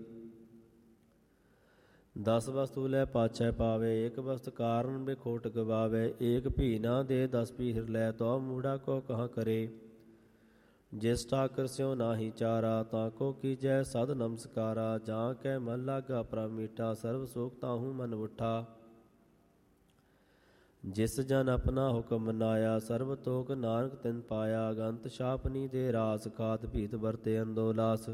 ਦਸ ਵਸਤੂ ਲੈ ਪਾਛੈ ਪਾਵੇ, ਇਕ ਵਸਤ ਕਾਰਨ ਬਿਖੋਟ ਗਵਾਵੇ, ਏਕ ਭੀ ਨਾ ਦੇ ਦਸ ਭੀ ਹਿਰ ਲੈ, ਤੋ ਮੂੜਾ ਕੋ ਕਹਾਂ ਕਰੇ। ਜਿਸ ਠਾਕਰ ਸਿਉ ਨਾਹੀ ਚਾਰਾ, ਤਾਂ ਕੋ ਕੀਜੈ ਸਦ ਨਮਸਕਾਰਾ, ਜਾਂ ਕੈ ਮਨ ਲਾਗਾ ਪ੍ਰਭ ਮੀਠਾ, ਸਰਬ ਸੋਖ ਤਾਹੂ ਮਨ ਉਠਾ। ਜਿਸ ਜਨ ਆਪਣਾ ਹੁਕਮ ਮਨਾਇਆ, ਸਰਬ ਤੋਕ ਨਾਨਕ ਤਿਨ ਪਾਇਆ, ਗੰਤ ਛਾਪਨੀ ਦੇ ਰਾਸ, ਖਾਤ ਭੀਤ ਵਰਤੇ ਅੰਦੋਲਾਸ।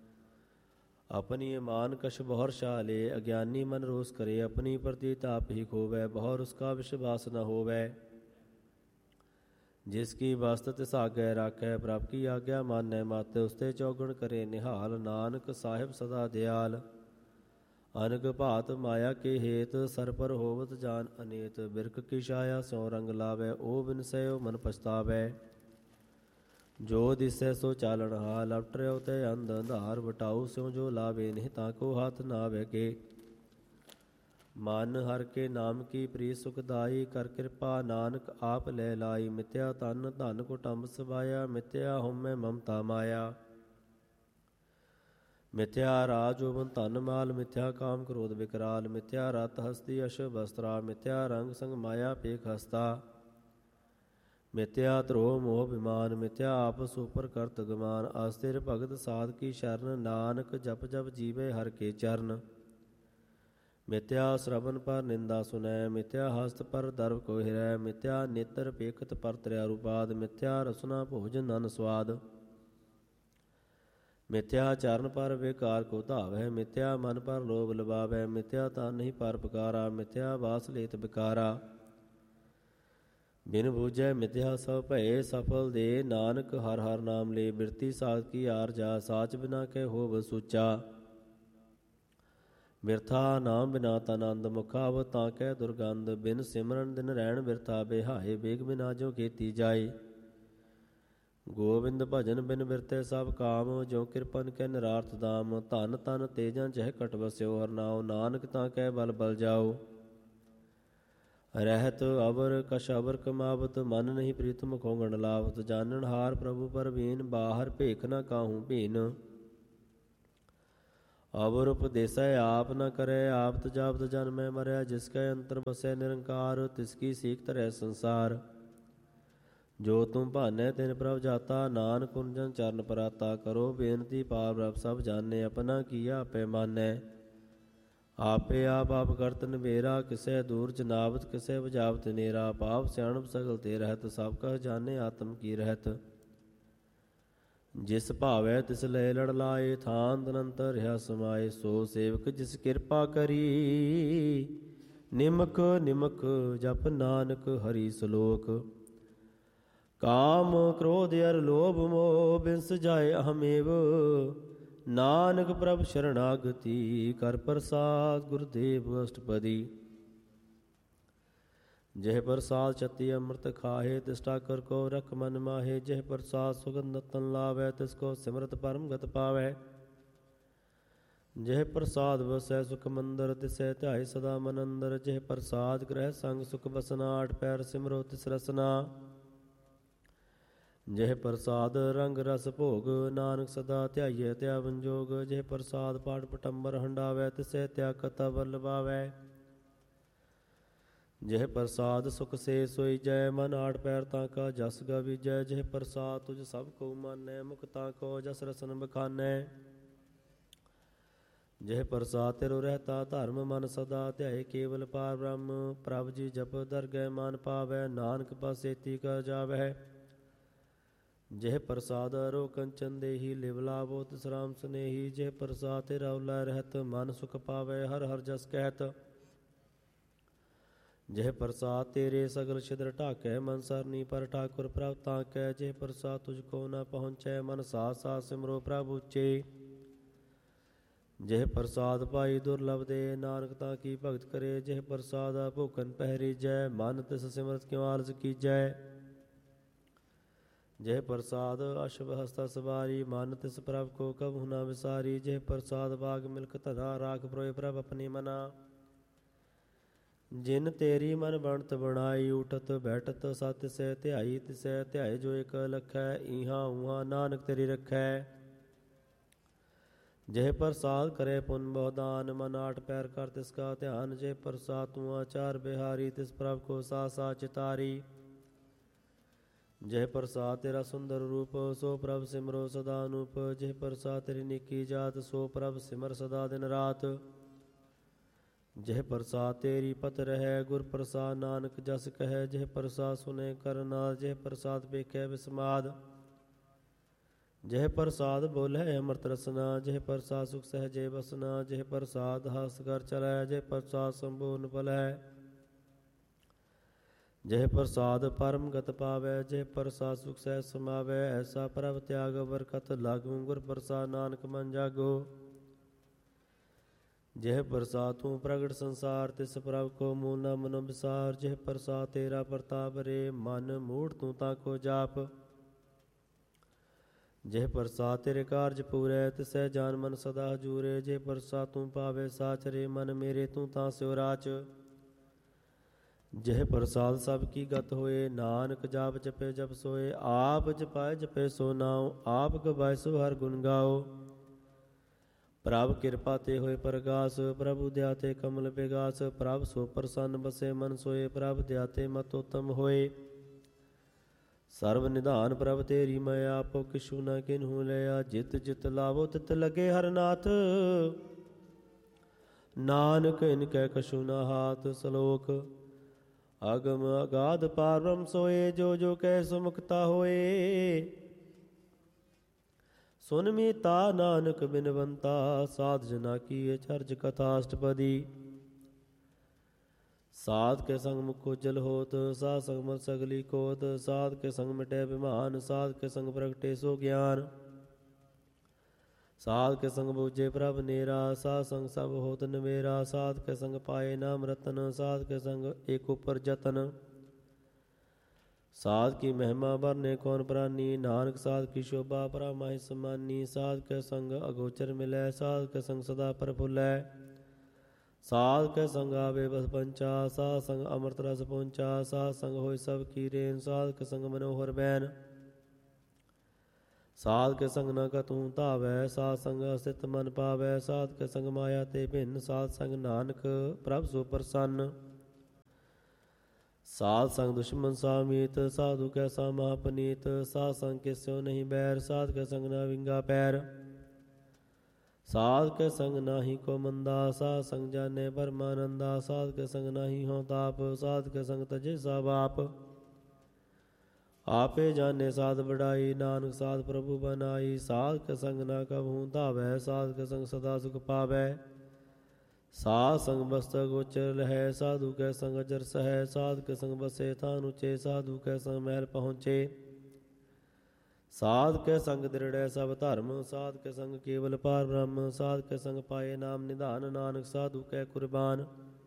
ਆਪਣੀ ਮਾਨ ਕਛ ਬਹੁਰ ਸ਼ਾਲੇ, ਅਗਿਆਨੀ ਮਨ ਰੋਸ ਕਰੇ, ਆਪਣੀ ਪ੍ਰਤੀਤ ਆਪ ਹੀ ਖੋਵੈ, ਬਹੁਰ ਉਸਕਾ ਵਿਸ਼ਵਾਸ ਨ ਹੋਵੈ। ਜਿਸ ਕੀ ਵਸਤ ਤਿਸ ਆਗੇ ਰਾਖੈ, ਪ੍ਰਭ ਕੀ ਆਗਿਆ ਮਾਨੈ ਮਤਿ, ਉਸਤੇ ਚੌਗਣ ਕਰੇ ਨਿਹਾਲ। ਨਾਨਕ ਸਾਹਿਬ ਸਦਾ ਦਿਆਲ, ਅਨਕ ਭਾਤ ਮਾਇਆ ਕੇ ਹੇਤ, ਸਰ ਪਰ ਹੋਵਤ ਜਾਨ ਅਨੇਤ। ਬਿਰਖ ਕੀ ਛਾਇਆ ਸਿਉ ਰੰਗ ਲਾਵੈ, ਓ ਬਿਨਸੈਓ ਮਨ ਪਛਤਾਵੈ। ਜੋ ਦਿਸੈ ਸੋ ਚਾਲਣ ਹਾਲ, ਅਵਟਰਿਓ ਤੇ ਅੰਧ ਅੰਧਾਰ। ਵਟਾਊ ਸਿਉ ਜੋ ਲਾਵੇ, ਨਿਹ ਤਾਕੋ ਹੱਥ ਨਾ ਵੈਗੇ। ਮਨ ਹਰ ਕੇ ਨਾਮ ਕੀ ਪ੍ਰੀਤ ਸੁਖਦਾਈ, ਕਰ ਕਿਰਪਾ ਨਾਨਕ ਆਪ ਲੈ ਲਾਈ। ਮਿਥਿਆ ਤਨ ਧਨ ਕੁਟੰਬ ਸਵਾਇਆ, ਮਿਥਿਆ ਹਉਮੈ ਮਮਤਾ ਮਾਇਆ। ਮਿਥਿਆ ਰਾਜ ਜੋਬਨ ਧਨ ਮਾਲ, ਮਿਥਿਆ ਕਾਮ ਕ੍ਰੋਧ ਵਿਕਰਾਲ। ਮਿਥਿਆ ਰਤ ਹਸਤੀ ਅਸ਼ੁਭ ਵਸਤਰਾ, ਮਿਥਿਆ ਰੰਗ ਸੰਗ ਮਾਇਆ ਪੇਖ ਹਸਤਾ। ਮਿਥਿਆ ਧਰੋਹ ਮੋਹ ਬਿਮਾਨ, ਮਿਥਿਆ ਆਪਸ ਉਪਰ ਕਰਤ ਗਮਾਨ। ਅਸਥਿਰ ਭਗਤ ਸਾਧ ਕੀ ਸ਼ਰਨ, ਨਾਨਕ ਜਪ ਜਪ ਜੀਵੇ ਹਰ ਕੇ ਚਰਨ। ਮਿਥਿਆ ਸ਼ਰਵਨ ਪਰ ਨਿੰਦਾ ਸੁਨੈ, ਮਿਥਿਆ ਹਸਤ ਪਰ ਦਰਬ ਕੋ ਹਿਰੈ। ਮਿਥਿਆ ਨੇਤਰ ਪੇਖਤ ਪਰ ਤ੍ਰਿਆ ਰੂਪਾਦ, ਮਿਥਿਆ ਰਸਨਾ ਭੋਜਨ ਨਨ ਸਵਾਦ। ਮਿਥਿਆ ਚਰਨ ਪਰ ਵਿਕਾਰ ਕੋ ਧਾਵੈ, ਮਿਥਿਆ ਮਨ ਪਰ ਲੋਭ ਲਵਾਵੈ। ਮਿਥਿਆ ਤਨ ਹੀ ਪਰ ਪੁਕਾਰਾ, ਮਿਥਿਆ ਵਾਸ ਲੇਤ ਵਿਕਾਰਾ। ਬਿਨ ਬੂਝੈ ਮਿਥਿਆ ਸਭ ਭਏ, ਸਫਲ ਦੇ ਨਾਨਕ ਹਰ ਹਰ ਨਾਮ ਲੈ। ਬਿਰਤੀ ਸਾਧ ਕੀ ਆਰਜਾ, ਸਾਚ ਬਿਨਾ ਕੈ ਹੋਵ ਸੂਚਾ। ਬਿਰਥਾ ਨਾਮ ਬਿਨਾ ਤਨ ਅੰਧ, ਮੁਖਾਵ ਤਾਂ ਕੈ ਦੁਰਗੰਧ। ਬਿਨ ਸਿਮਰਨ ਦਿਨ ਰਹਿਣ ਬਿਰਥਾ ਬਿਹਾਏ, ਬੇਗ ਬਿਨਾ ਜੋ ਕੀਤੀ ਜਾਏ। ਗੋਬਿੰਦ ਭਜਨ ਬਿਨ ਬਿਰਤੇ ਸਭ ਕਾਮ, ਜੋ ਕਿਰਪਨ ਕੈ ਨਿਰਾਰਥ ਦਾਮ। ਧਨ ਤਨ ਤੇਜਾਂ ਚਹਿ ਘਟ ਵਸਿਓ, ਹਰ ਨਾਉ ਨਾਨਕ ਤਾਂ ਕੈ ਬਲ ਬਲ ਜਾਓ। ਰਹਿਤ ਅਵਰ ਕਛ ਅਵਰ ਕਮਾਵਤ, ਮਨ ਨਹੀਂ ਪ੍ਰੀਤਮ ਖੋਗਣ ਲਾਵਤ। ਜਾਨਣ ਹਾਰ ਪ੍ਰਭੂ ਪਰਵੀਨ, ਬਾਹਰ ਭੇਖ ਨਾ ਕਾਹੂ ਭੀਨ। ਅਵਰ ਉਪਦੇਸੈ ਆਪ ਨ ਕਰੈ, ਆਪਤ ਜਾਪਤ ਜਨਮੈ ਮਰੈ। ਜਿਸ ਕੈ ਅੰਤਰ ਬਸੈ ਨਿਰੰਕਾਰ, ਤਿਸ ਕੀ ਸੀਖ ਧਰੈ ਸੰਸਾਰ। ਜੋ ਤੁਮ ਭਾਨੈ ਤਿਨ ਪ੍ਰਭ ਜਾਤਾ, ਨਾਨਕ ਕੁੰਜਨ ਚਰਨ ਪਰਾਤਾ। ਕਰੋ ਬੇਨਤੀ ਪਾਰ ਬ੍ਰਹਮ ਸਭ ਜਾਣੈ, ਆਪਣਾ ਕੀਆ ਆਪੇ ਮਾਨੈ। ਆਪੇ ਆਪ ਆਪ ਕਰਤ ਨਿਬੇਰਾ, ਕਿਸੈ ਦੂਰ ਜਨਾਵਤ ਕਿਸੈ ਬੁਝਾਵਤ ਨੇਰਾ। ਪਾਪ ਸਿਆਣਪ ਸਗਲ ਤੇ ਰਹਿਤ, ਸਭ ਕਹ ਜਾਣੈ ਆਤਮ ਕੀ ਰਹਿਤ। ਜਿਸ ਭਾਵੈ ਤਿਸ ਲੈ ਲੜ ਲਾਏ, ਥਾਨ ਤਨੰਤਰ ਰਿਹਾ ਸਮਾਏ। ਸੋ ਸੇਵਕ ਜਿਸ ਕਿਰਪਾ ਕਰੀ, ਨਿਮਕ ਨਿਮਕ ਜਪ ਨਾਨਕ ਹਰੀ ਸਲੋਕ। ਕਾਮ ਕ੍ਰੋਧ ਅਰ ਲੋਭ ਮੋਹ, ਬਿਨਸ ਜਾਏ ਅਹਮੇਵ। ਨਾਨਕ ਪ੍ਰਭ ਸ਼ਰਣਾਗਤੀ, ਕਰ ਪ੍ਰਸਾਦ ਗੁਰਦੇਵ ਅਸ਼ਟਪਦੀ। ਜਿਹ ਪ੍ਰਸਾਦ ਚਤੀ ਅੰਮ੍ਰਿਤ ਖਾਹੇ, ਤਿਸ ਠਾਕੁਰ ਕੋ ਰਖ ਮਨ ਮਾਹੇ। ਜਿਹ ਪ੍ਰਸਾਦ ਸੁਗੰਧ ਤਨ ਲਾਵੈ, ਤਿਸ ਕੋ ਸਿਮਰਤ ਪਰਮ ਗਤ ਪਾਵੈ। ਜਿਹ ਪ੍ਰਸਾਦ ਵਸੈ ਸੁਖ ਮੰਦਰ, ਤਿਸੈ ਧਿਆਏ ਸਦਾ ਮਨ ਅੰਦਰ। ਜਿਹ ਪ੍ਰਸਾਦ ਗ੍ਰਹਿ ਸੰਗ ਸੁਖ ਬਸਨਾ, ਆਠ ਪੈਰ ਸਿਮਰੋ ਤਿਸ ਰਸਨਾ। ਜਿਹ ਪ੍ਰਸਾਦ ਰੰਗ ਰਸ ਭੋਗ, ਨਾਨਕ ਸਦਾ ਧਿਆਈਐ ਧਿਆਵਨ ਜੋਗ। ਜਿਹ ਪ੍ਰਸਾਦ ਪਾਠ ਪਟੰਬਰ ਹੰਡਾਵੈ, ਤਿਸੈ ਧਿਆ ਕਥਾ ਬਲ ਲਵਾਵੈ। ਜਿਹ ਪ੍ਰਸਾਦ ਸੁਖ ਸੇ ਸੋਈ ਜੈ, ਮਨ ਆਠ ਪੈਰ ਤਾਂ ਕਾ ਜਸ ਗਾਵੀਜੈ। ਜਿਹ ਪ੍ਰਸਾਦ ਤੁਝ ਸਭ ਕੋ ਮਾਨੈ, ਮੁਖ ਤਾਂ ਕੋ ਜਸ ਰਸਨ ਬਖਾਨੈ। ਜਿਹ ਪ੍ਰਸਾਦ ਤਿਰੁ ਰਹਿਤਾ ਧਰਮ, ਮਨ ਸਦਾ ਧਿਆਏ ਕੇਵਲ ਪਾਰ ਬ੍ਰਹਮ। ਪ੍ਰਭ ਜੀ ਜਪ ਦਰਗਹਿ ਮਾਨ ਪਾਵੈ, ਨਾਨਕ ਪਾਸੇਤੀ ਕਰ ਜਾਵੈ। ਜਿਹ ਪ੍ਰਸਾਦ ਅਰੋ ਕੰਚਨ ਦੇਹੀ, ਲਿਵ ਲਾਵੋ ਤਿਸ ਰਾਮ ਸਨੇਹੀ। ਜਿਹ ਪ੍ਰਸਾਦ ਤੇ ਰਉ ਲੈ ਰਹਿਤ, ਮਨ ਸੁਖ ਪਾਵੈ ਹਰ ਹਰ ਜਸ ਕਹਿਤ। ਜਿਹ ਪ੍ਰਸਾਦ ਤੇਰੇ ਸਗਲ ਛਿਦਰ ਢਾਕੈ, ਮਨ ਸਰਨੀ ਪਰ ਠਾਕੁਰ ਪ੍ਰਭ ਤਾਕੈ। ਜਿਹ ਪ੍ਰਸਾਦ ਤੁਝ ਕੋ ਨ ਪਹੁੰਚੈ, ਮਨ ਸਾਥ ਸਾਥ ਸਿਮਰੋ ਪ੍ਰਭ ਉਚੇ। ਜਿਹ ਪ੍ਰਸਾਦ ਪਾਈ ਦੁਰਲਭ ਦੇ, ਨਾਨਕ ਤਾਂ ਕੀ ਭਗਤ ਕਰੇ। ਜਿਹ ਪ੍ਰਸਾਦ ਭੂਖਨ ਪਹਿਰੀਜੈ, ਮਨ ਤਿਸ ਸਿਮਰਤ ਕਿਉ ਆਲਸ ਕੀਜੈ। ਜਿਹ ਪ੍ਰਸਾਦ ਅਸ਼ੁਭ ਹਸਤਾ ਸਵਾਰੀ, ਮਨ ਤਿਸ ਪ੍ਰਭ ਕੋ ਕਬਹੁ ਨ ਵਿਸਾਰੀ। ਜਿਹ ਪ੍ਰਸਾਦ ਬਾਗ ਮਿਲਕ ਧਰਾ, ਰਾਖ ਪਰੋਏ ਪ੍ਰਭ ਆਪਣੀ ਮਨਾ। ਜਿਨ ਤੇਰੀ ਮਨ ਬਣਤ ਬਣਾਈ, ਉਠਤ ਬੈਠਤ ਸਤ ਤਿਸੈ ਧਿਆਈ। ਤਿਸੈ ਧਿਆਏ ਜੋ ਇਕ ਲਖੈ, ਈਹਾਂ ਊਹਾਂ ਨਾਨਕ ਤੇਰੀ ਰਖੈ। ਜਿਹ ਪ੍ਰਸਾਦ ਕਰੇ ਪੁੰਨ ਬਹੁ ਦਾਨ, ਮਨ ਆਠ ਪੈਰ ਕਰ ਤਿਸ ਕਾ ਧਿਆਨ। ਜਿਹ ਪ੍ਰਸਾਦ ਤੂੰ ਆਚਾਰ ਬਿਹਾਰੀ, ਤਿਸ ਪ੍ਰਭ ਕੋ ਸਾ ਸਾ ਚਿਤਾਰੀ। ਜਿਹ ਪ੍ਰਸਾਦ ਤੇਰਾ ਸੁੰਦਰ ਰੂਪ, ਸੋ ਪ੍ਰਭ ਸਿਮਰੋ ਸਦਾ ਅਨੂਪ। ਜਿਹ ਪ੍ਰਸਾਦ ਤੇਰੀ ਨਿੱਕੀ ਜਾਤ, ਸੋ ਪ੍ਰਭ ਸਿਮਰ ਸਦਾ ਦਿਨ ਰਾਤ। ਜਿਹ ਪ੍ਰਸਾਦ ਤੇਰੀ ਪਤ ਰਹੈ, ਗੁਰ ਪ੍ਰਸਾਦ ਨਾਨਕ ਜਸ ਕਹੈ। ਜਿਹ ਪ੍ਰਸਾਦ ਸੁਨੇ ਕਰਨਾਲ, ਜਿਹ ਪ੍ਰਸਾਦ ਵੇਖੈ ਵਿਸਮਾਦ। ਜਿਹ ਪ੍ਰਸਾਦ ਬੋਲੇ ਅੰਮ੍ਰਿਤ ਰਸਨਾ, ਜਿਹ ਪ੍ਰਸਾਦ ਸੁਖ ਸਹਜੇ ਬਸਨਾ। ਜਿਹ ਪ੍ਰਸਾਦ ਹਸ ਕਰ ਚਲੈ, ਜਿਹ ਪ੍ਰਸਾਦ ਸੰਪੂਰਨ ਭਲੈ। ਜਿਹ ਪ੍ਰਸਾਦ ਪਰਮ ਗਤ ਪਾਵੈ, ਜਿਹ ਪ੍ਰਸਾਦ ਸੁਖ ਸਹਿ ਸਮਾਵੈ। ਐਸਾ ਪ੍ਰਭ ਤਿਆਗ ਬਰਕਤ ਲਾਗੂ, ਗੁਰ ਪ੍ਰਸਾਦ ਨਾਨਕ ਮਨ ਜਾਗੋ। ਜਿਹ ਪ੍ਰਸਾਦ ਤੂੰ ਪ੍ਰਗਟ ਸੰਸਾਰ, ਤਿਸ ਪ੍ਰਭ ਕੋ ਮੂਲ ਨ ਮਨੋ ਵਿਸਾਰ। ਜਿਹ ਪ੍ਰਸਾਦ ਤੇਰਾ ਪ੍ਰਤਾਪ ਰੇ, ਮਨ ਮੂੜ ਤੂੰ ਤਾ ਕੋ ਜਾਪ। ਜਿਹ ਪ੍ਰਸਾਦ ਤੇਰੇ ਕਾਰਜ ਪੂਰੈ, ਤਿਸੈ ਜਾਨ ਮਨ ਸਦਾ ਹਜੂਰੇ। ਜਿਹ ਪ੍ਰਸਾਦ ਤੂੰ ਪਾਵੇ ਸਾਚ ਰੇ, ਮਨ ਮੇਰੇ ਤੂੰ ਤਾਂ ਸਿਉ ਰਾਚ। ਜਿਹ ਪ੍ਰਸਾਦ ਸਭ ਕੀ ਗਤ ਹੋਏ, ਨਾਨਕ ਜਾਪ ਜਪੇ ਜਪ ਸੋਏ। ਆਪ ਜਪਾਏ ਜਪੇ ਸੋ ਨਾਉ, ਆਪ ਗਵਾਏ ਸੋ ਹਰ ਗੁਣ ਗਾਓ। ਪ੍ਰਭ ਕਿਰਪਾ ਤੇ ਹੋਏ ਪ੍ਰਗਾਸ, ਪ੍ਰਭੂ ਦਇਆ ਤੇ ਕਮਲ ਬਿਗਾਸ। ਪ੍ਰਭ ਸੋ ਪ੍ਰਸੰਨ ਬਸੇ ਮਨ ਸੋਏ, ਪ੍ਰਭ ਦਇਆ ਤੇ ਮਤ ਉਤਮ ਹੋਏ। ਸਰਬ ਨਿਧਾਨ ਪ੍ਰਭ ਤੇਰੀ ਮੈਂ, ਆਪੋ ਕਿਛੂ ਨ ਕਿਨਹੂ ਲਿਆ। ਜਿਤ ਜਿਤ ਲਾਵੋ ਤਿਤ ਲਗੇ ਹਰ ਨਾਥ, ਨਾਨਕ ਇਨ ਕੈ ਕਛੂ ਨ ਹਾਥ। ਸ਼ਲੋਕ ਅਗਮ ਅਗਾਧ ਪਾਰ ਬ੍ਰਹਮ ਸੋਏ, ਜੋ ਜੋ ਕਹਿ ਸੋ ਮੁਕਤਾ ਹੋਏ। ਸੁਨ ਮੀਤਾ ਨਾਨਕ ਬਿਨਵੰਤਾ, ਸਾਧ ਜਨਾ ਕੀ ਚਰਜ ਕਥਾ ਅਸ਼ਟਪਦੀ। ਸਾਧ ਕੇ ਸੰਗ ਮੁਖ ਉਜਲ ਹੋਤ, ਸਾਧ ਸੰਗ ਮਤ ਸਗਲੀ ਕੋਤ। ਸਾਧ ਕੇ ਸੰਗ ਮਿਟੇ ਬਿਮਾਨ, ਸਾਧ ਕੇ ਸੰਗ ਪ੍ਰਗਟੇ ਸੋ ਗਿਆਨ। ਸਾਧ ਕੇ ਸੰਗ ਬੂਝੇ ਪ੍ਰਭ ਨੇਰਾ, ਸਾਧ ਸੰਗ ਸਭ ਹੋਤ ਨਵੇਰਾ। ਸਾਧ ਕੇ ਸੰਗ ਪਾਏ ਨਾਮ ਰਤਨ, ਸਾਧ ਕੇ ਸੰਗ ਏਕ ਉਪਰ ਜਤਨ। ਸਾਧ ਕੀ ਮਹਿਮਾ ਵਰਨੇ ਕੌਣ ਪ੍ਰਾਨੀ, ਨਾਨਕ ਸਾਧ ਕੀ ਸ਼ੋਭਾ ਪ੍ਰਭ ਮਾਹਿ ਸਮਾਨੀ। ਸਾਧ ਕੇ ਸੰਗ ਅਗੋਚਰ ਮਿਲੈ, ਸਾਧ ਕੇ ਸੰਗ ਸਦਾ ਪ੍ਰਫੁੱਲੈ। ਸਾਧ ਕੇ ਸੰਗ ਆਵੇ ਬਸ ਪੰਚਾ, ਸਾਧ ਸੰਗ ਅੰਮ੍ਰਿਤ ਰਸ ਪਹੁੰਚਾ। ਸਾਧ ਸੰਗ ਹੋਇ ਸਭ ਕੀ ਰੇਨ, ਸਾਧ ਕੇ ਸੰਗ ਮਨੋਹਰ ਬੈਨ। ਸਾਧ ਕੇ ਸੰਗ ਨ ਕਤਹੂ ਧਾਵੈ, ਸਾਧ ਸੰਗ ਅਸਿਤ ਮਨ ਪਾਵੈ। ਸਾਧ ਕੇ ਸੰਗ ਮਾਇਆ ਤੇ ਭਿੰਨ, ਸਾਧ ਸੰਗ ਨਾਨਕ ਪ੍ਰਭ ਸੋ ਪ੍ਰਸੰਨ। ਸਾਧ ਸੰਗ ਦੁਸ਼ਮਨ ਸਾਮੀਤ, ਸਾਧੂ ਕੈਸਾ ਮਹਾਪਨੀਤ। ਸਾਧ ਸੰਗ ਕਿਸਿਓ ਨਹੀਂ ਬੈਰ, ਸਾਧ ਕੇ ਸੰਗ ਨਾ ਵਿੰਗਾ ਪੈਰ। ਸਾਧ ਕੇ ਸੰਗ ਨਾਹੀ ਕੋ ਮੰਦਾ, ਸਾਧ ਸੰਗ ਜਾਣੇ ਪਰਮਾਨੰਦਾ। ਸਾਧ ਕੇ ਸੰਗ ਨਾਹੀ ਹੋਂ ਤਾਪ, ਸਾਧ ਕੇ ਸੰਗ ਤਜੇ ਸਾ ਬਾਪ। ਆਪੇ ਜਾਣੇ ਸਾਧ ਬੜਾਈ, ਨਾਨਕ ਸਾਧ ਪ੍ਰਭੂ ਬਨਾਈ। ਸਾਧ ਕੇ ਸੰਗ ਨਾ ਕਬਹੂ ਧਾਵੈ, ਸਾਧ ਕੇ ਸੰਗ ਸਦਾ ਸੁਖ ਪਾਵੈ। ਸਾਧ ਸੰਗ ਬਸਤਰ ਗੋਚਰ ਲਹੈ, ਸਾਧੂ ਕੈ ਸੰਗ ਅਜਰ ਸਹੈ। ਸਾਧ ਕੇ ਸੰਗ ਬਸੇ ਥਾਨ ਉਚੇ, ਸਾਧੂ ਕੈ ਸੰਗ ਮਹਿਲ ਪਹੁੰਚੇ। ਸਾਧ ਕੇ ਸੰਗ ਦ੍ਰਿੜੈ ਸਭ ਧਰਮ, ਸਾਧ ਕੇ ਸੰਗ ਕੇਵਲ ਪਾਰ ਬ੍ਰਹਮ। ਸਾਧ ਕੇ ਸੰਗ ਪਾਏ ਨਾਮ ਨਿਧਾਨ, ਨਾਨਕ ਸਾਧੂ ਕੈ ਕੁਰਬਾਨ।